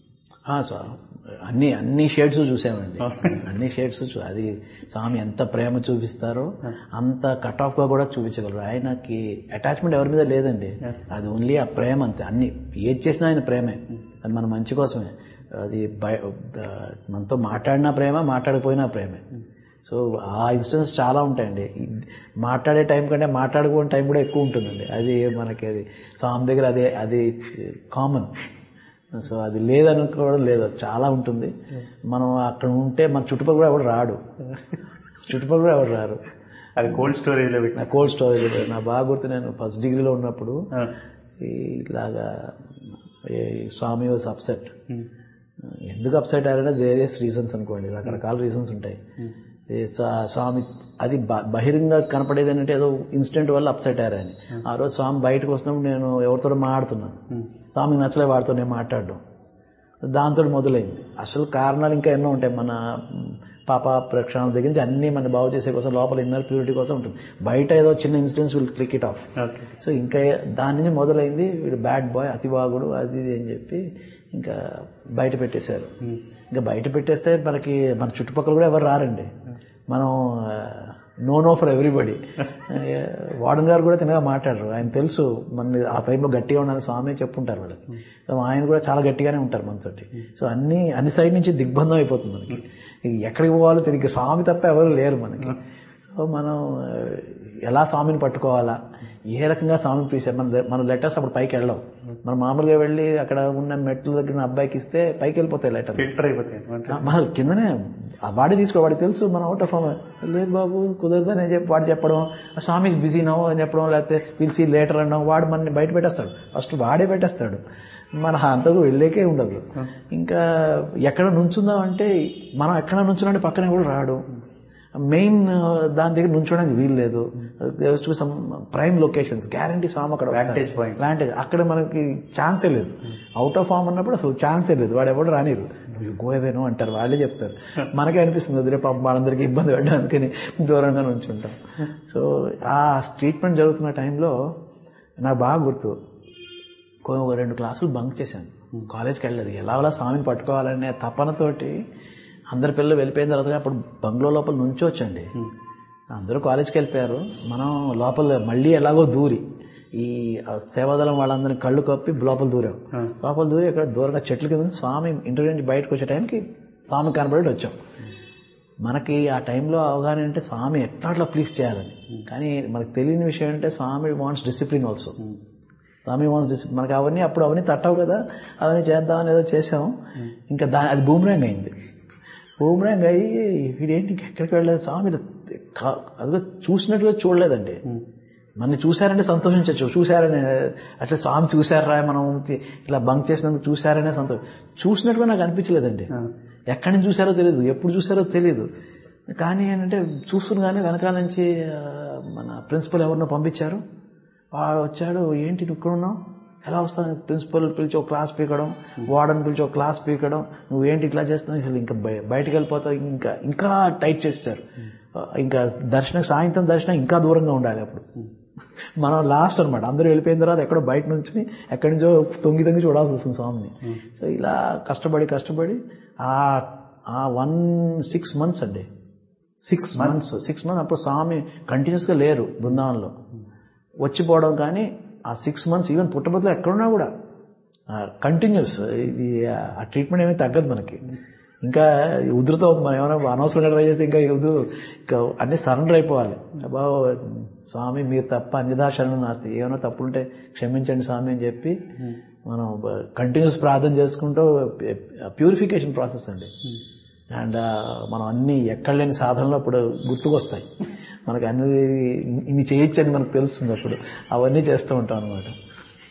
అన్ని షేడ్స్ చూసామండి. అన్ని షేడ్స్ అది స్వామి ఎంత ప్రేమ చూపిస్తారో అంత కట్ ఆఫ్ గా కూడా చూపించగలరు. ఆయనకి అటాచ్మెంట్ ఎవరి మీద లేదండి, అది ఓన్లీ ఆ ప్రేమ అంతే. అన్ని ఏది చేసినా ఆయన ప్రేమే, అది మన మంచి కోసమే. అది మనతో మాట్లాడినా ప్రేమ, మాట్లాడకపోయినా ప్రేమే. సో ఆ ఇన్సిడెంట్స్ చాలా ఉంటాయండి. మాట్లాడే టైం కంటే మాట్లాడుకునే టైం కూడా ఎక్కువ ఉంటుందండి. అది మనకి అది స్వామి దగ్గర అది కామన్. సో అది లేదనుకోవడం లేదు, చాలా ఉంటుంది. మనం అక్కడ ఉంటే మన చుట్టుపక్కల కూడా ఎవరు రాడు, అది కోల్డ్ స్టోరేజ్ లో పెట్టిన. కోల్డ్ స్టోరేజ్ నా బాగా గుర్తు. నేను ఫస్ట్ డిగ్రీలో ఉన్నప్పుడు ఇలాగా స్వామి వాజ్ అప్సెట్. ఎందుకు అప్సెట్ అయ్యారంటే వేరియస్ రీజన్స్ అనుకోండి, రకరకాల రీజన్స్ ఉంటాయి. స్వామి అది బహిరంగ కనపడేది ఏంటంటే ఏదో ఇన్సిడెంట్ వల్ల అప్సెట్ అయ్యారని. ఆ రోజు స్వామి బయటకు వస్తున్నప్పుడు నేను ఎవరితో మాట్లాడుతున్నాను, స్వామికి నచ్చలే వాడితో నేను మాట్లాడడం, దాంతో మొదలైంది. అసలు కారణాలు ఇంకా ఎన్నో ఉంటాయి. మన పాప ప్రక్షాళన దగ్గర నుంచి అన్ని మన బాగు చేసే కోసం, లోపల ఇన్నర్ ప్యూరిటీ కోసం ఉంటుంది. బయట ఏదో చిన్న incidents will click it of. So ఇంకా దాని నుంచి మొదలైంది వీడు బ్యాడ్ బాయ్, అతివాగుడు, అది ఇది అని చెప్పి ఇంకా బయట పెట్టేశారు. ఇంకా బయట పెట్టేస్తే మనకి మన చుట్టుపక్కల కూడా ఎవరు రారండి. మనం నో ఫర్ ఎవ్రీబడి. వార్డెన్ గారు కూడా తినగా మాట్లాడరు, ఆయన తెలుసు మన ఆ టైంలో గట్టిగా ఉండాలని స్వామి చెప్పుంటారు వాళ్ళకి. సో ఆయన కూడా చాలా గట్టిగానే ఉంటారు మనతోటి. సో అన్ని సైడ్ నుంచి దిగ్బంధం అయిపోతుంది మనకి. ఎక్కడికి పోవాలో తిరిగి స్వామి తప్ప ఎవరు లేరు మనకి. సో మనం ఎలా స్వామిని పట్టుకోవాలా, ఏ రకంగా స్వామిని పిలిచారు. మన లెటర్స్ అప్పుడు పైకి వెళ్ళవు. మనం మామూలుగా వెళ్ళి అక్కడ ఉన్న మెట్ల దగ్గర అబ్బాయికి ఇస్తే పైకి వెళ్ళిపోతాయి లెటర్, ఫిల్టర్ అయిపోతాయి. మన కిందనే వాడి వాడికి తెలుసు మనం అవుట్ ఆఫ్ లేదు బాబు కుదరదు అని చెప్పి వాడు చెప్పడం, స్వామి బిజీ నవ్వు అని చెప్పడం, లేకపోతే విల్ సీ లేటర్ అనడం, వాడు మనని బయట పెట్టేస్తాడు. ఫస్ట్ వాడే పెట్టేస్తాడు, మన అంతకు వెళ్ళేకే ఉండదు. ఇంకా ఎక్కడ నుంచుందాం అంటే మనం ఎక్కడ నుంచున్నాంటే పక్కనే కూడా రాడు. మెయిన్ దాని దగ్గర నుంచోడానికి వీలు లేదు. సమ్ ప్రైమ్ లొకేషన్స్ గ్యారంటీ స్వామి అక్కడ వ్యాంటేజ్ పాయింట్ అక్కడ మనకి ఛాన్సే లేదు. అవుట్ ఆఫ్ ఫామ్ అన్నప్పుడు అసలు ఛాన్సే లేదు. వాడు ఎవడు రానిరు, గోయేవేనో అంటారు, వాళ్ళే చెప్తారు. మనకే అనిపిస్తుంది వదిలే పాపం వాళ్ళందరికీ ఇబ్బంది పడ్డా అందుకని దూరంగా నుంచుంటాం. సో ఆ ట్రీట్మెంట్ జరుగుతున్న టైంలో నాకు బాగా గుర్తు, 2 క్లాసులు బంక్ చేశాను, కాలేజ్కి వెళ్ళలేదు. ఎలా స్వామిని పట్టుకోవాలనే తపనతోటి అందరి పిల్లలు వెళ్ళిపోయిన తర్వాత అప్పుడు బంగ్లో లోపల నుంచోవచ్చండి. అందరూ కాలేజ్కి వెళ్ళిపోయారు, మనం లోపల మళ్ళీ ఎలాగో దూరి ఈ సేవాదళం వాళ్ళందరినీ కళ్ళు కప్పి లోపల దూరాం. లోపల దూరి ఇక్కడ దూరంగా చెట్ల కింద స్వామి ఇంటర్వ్యూ నుంచి బయటకు వచ్చే టైంకి స్వామి కనబడి వచ్చాం. మనకి ఆ టైంలో అవగాహన అంటే స్వామి ఎట్లా ప్లీజ్ చేయాలని. కానీ మనకు తెలియని విషయం అంటే స్వామి వాంట్స్ డిసిప్లిన్ ఆల్సో. స్వామి వాంట్స్ డిసిప్లిన్. మనకి అవన్నీ తట్టవు కదా, అవన్నీ చేద్దామని ఏదో చేసాం. ఇంకా అది బూమరాంగ్ అయింది. బూమరాంగ్ అయ్యి వీడేంటి ఎక్కడికి వెళ్ళలేదు, స్వామి అదిగో చూసినట్టుగా చూడలేదండి. మన చూశారంటే సంతోషించచ్చు, చూశారనే అట్లా స్వామి చూశారా మనం ఇలా బంక్ చేసినందుకు చూశారనే సంతోషం. చూసినట్టుగా నాకు అనిపించలేదండి. ఎక్కడి నుంచి చూశారో తెలియదు, ఎప్పుడు చూశారో తెలియదు. కానీ ఏంటంటే చూస్తున్నాగానే వెనకాల నుంచి మన ప్రిన్సిపల్ ఎవరినో పంపించారు. వాడు వచ్చాడు, ఏంటి నువ్వు ఇక్కడ ఉన్నావు, ఎలా వస్తాను, ప్రిన్సిపల్ పిలిచి ఒక క్లాస్ పీకడం, వార్డెన్ పిలిచి ఒక క్లాస్ పీకడం, నువ్వేంటి ఇట్లా చేస్తున్నావు, అసలు ఇంకా బయటకు వెళ్ళిపోతావు, ఇంకా టైట్ చేస్తారు. ఇంకా సాయంత్రం దర్శనం ఇంకా దూరంగా ఉండాలి. అప్పుడు మనం లాస్ట్ అనమాట, అందరూ వెళ్ళిపోయిన తర్వాత ఎక్కడో బయట నుంచి ఎక్కడి నుంచో తొంగి చూడాల్సి వస్తుంది స్వామిని. సో ఇలా కష్టపడి ఆ 6 months అండి, 6 months అప్పుడు స్వామి కంటిన్యూస్ గా లేరు బృందావనంలో, వచ్చిపోవడం. కానీ ఆ 6 months ఈవెన్ పుట్టబద్దులో ఎక్కడున్నా కూడా కంటిన్యూస్. ఇది ఆ ట్రీట్మెంట్ ఏమీ తగ్గదు మనకి. ఇంకా ఉధృతం అవుతుంది. మనం ఏమైనా అనవసరంగా ట్రై చేస్తే ఇంకా అన్ని సరెండర్ అయిపోవాలి. బాబు స్వామి మీరు తప్ప అన్యథా శరణం నాస్తి, ఏమైనా తప్పులుంటే క్షమించండి స్వామి అని చెప్పి మనం కంటిన్యూస్ ప్రార్థన చేసుకుంటూ ప్యూరిఫికేషన్ ప్రాసెస్ అండి. అండ్ మనం అన్ని ఎక్కడ లేని సాధనలు అప్పుడు గుర్తుకొస్తాయి మనకి. ఇన్ని చేయొచ్చని మనకు తెలుస్తుంది అప్పుడు, అవన్నీ చేస్తూ ఉంటాం అనమాట.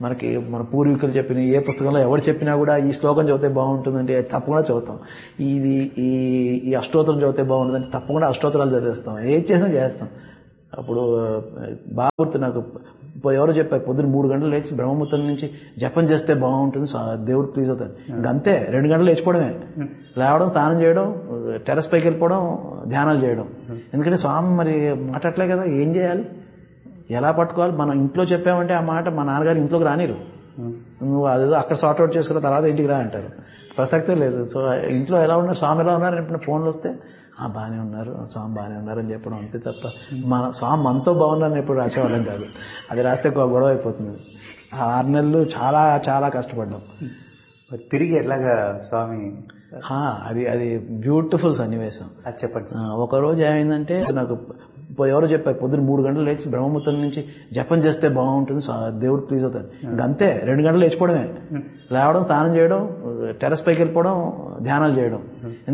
మనకి మన పూర్వీకులు చెప్పిన ఏ పుస్తకంలో ఎవరు చెప్పినా కూడా ఈ శ్లోకం చదివితే బాగుంటుందంటే తప్పకుండా చదువుతాం. ఈ అష్టోత్తరం చదివితే బాగుంటుందంటే తప్పకుండా అష్టోత్తరాలు చదివేస్తాం. ఏది చేసినా చేస్తాం. అప్పుడు బాగా గుర్తు నాకు, ఎవరో చెప్పారు పొద్దున్న 3 గంటలు లేచి బ్రహ్మముహూర్తం నుంచి జపం చేస్తే బాగుంటుంది, దేవుడు ప్లీజ్ అవుతాడు. ఇంకంతే 2 గంటలు లేచిపోవడమే, లేవడం, స్నానం చేయడం, టెర్రస్ పైకి వెళ్ళిపోవడం, ధ్యానాలు చేయడం. ఎందుకంటే స్వామి మరి మాట్లాడలే కదా, ఏం చేయాలి, ఎలా పట్టుకోవాలి. మనం ఇంట్లో చెప్పామంటే ఆ మాట మా నాన్నగారు ఇంట్లోకి రానిరు. నువ్వు అదేదో అక్కడ సార్ట్అవుట్ చేసుకున్న తర్వాత ఇంటికి రా అంటారు. ప్రసక్తే లేదు. సో ఇంట్లో ఎలా ఉన్నారు, స్వామి ఎలా ఉన్నారు అంటే ఫోన్లు వస్తే బాగానే ఉన్నారు, స్వామి బాగానే ఉన్నారు అని చెప్పడం అంతే తప్ప మన స్వామి మనతో బాగున్నారని ఎప్పుడు రాసేవాళ్ళం కాదు. అది రాస్తే గొడవ అయిపోతుంది. 6 నెలలు చాలా చాలా కష్టపడ్డాం. తిరిగి ఎట్లాగా స్వామి అది బ్యూటిఫుల్ సన్నివేశం. అది చెప్పండి. ఒకరోజు ఏమైందంటే నాకు ఎవరో చెప్పారు పొద్దున్న 3 గంటలు లేచి బ్రహ్మముహూర్తం నుంచి జపం చేస్తే బాగుంటుంది, దేవుడు ప్లీజ్ అవుతాడు. ఇంకంతే 2 గంటలు లేచిపోవడమే, లేవడం, స్నానం చేయడం, టెర్రస్ పైకి వెళ్ళిపోవడం, ధ్యానాలు చేయడం.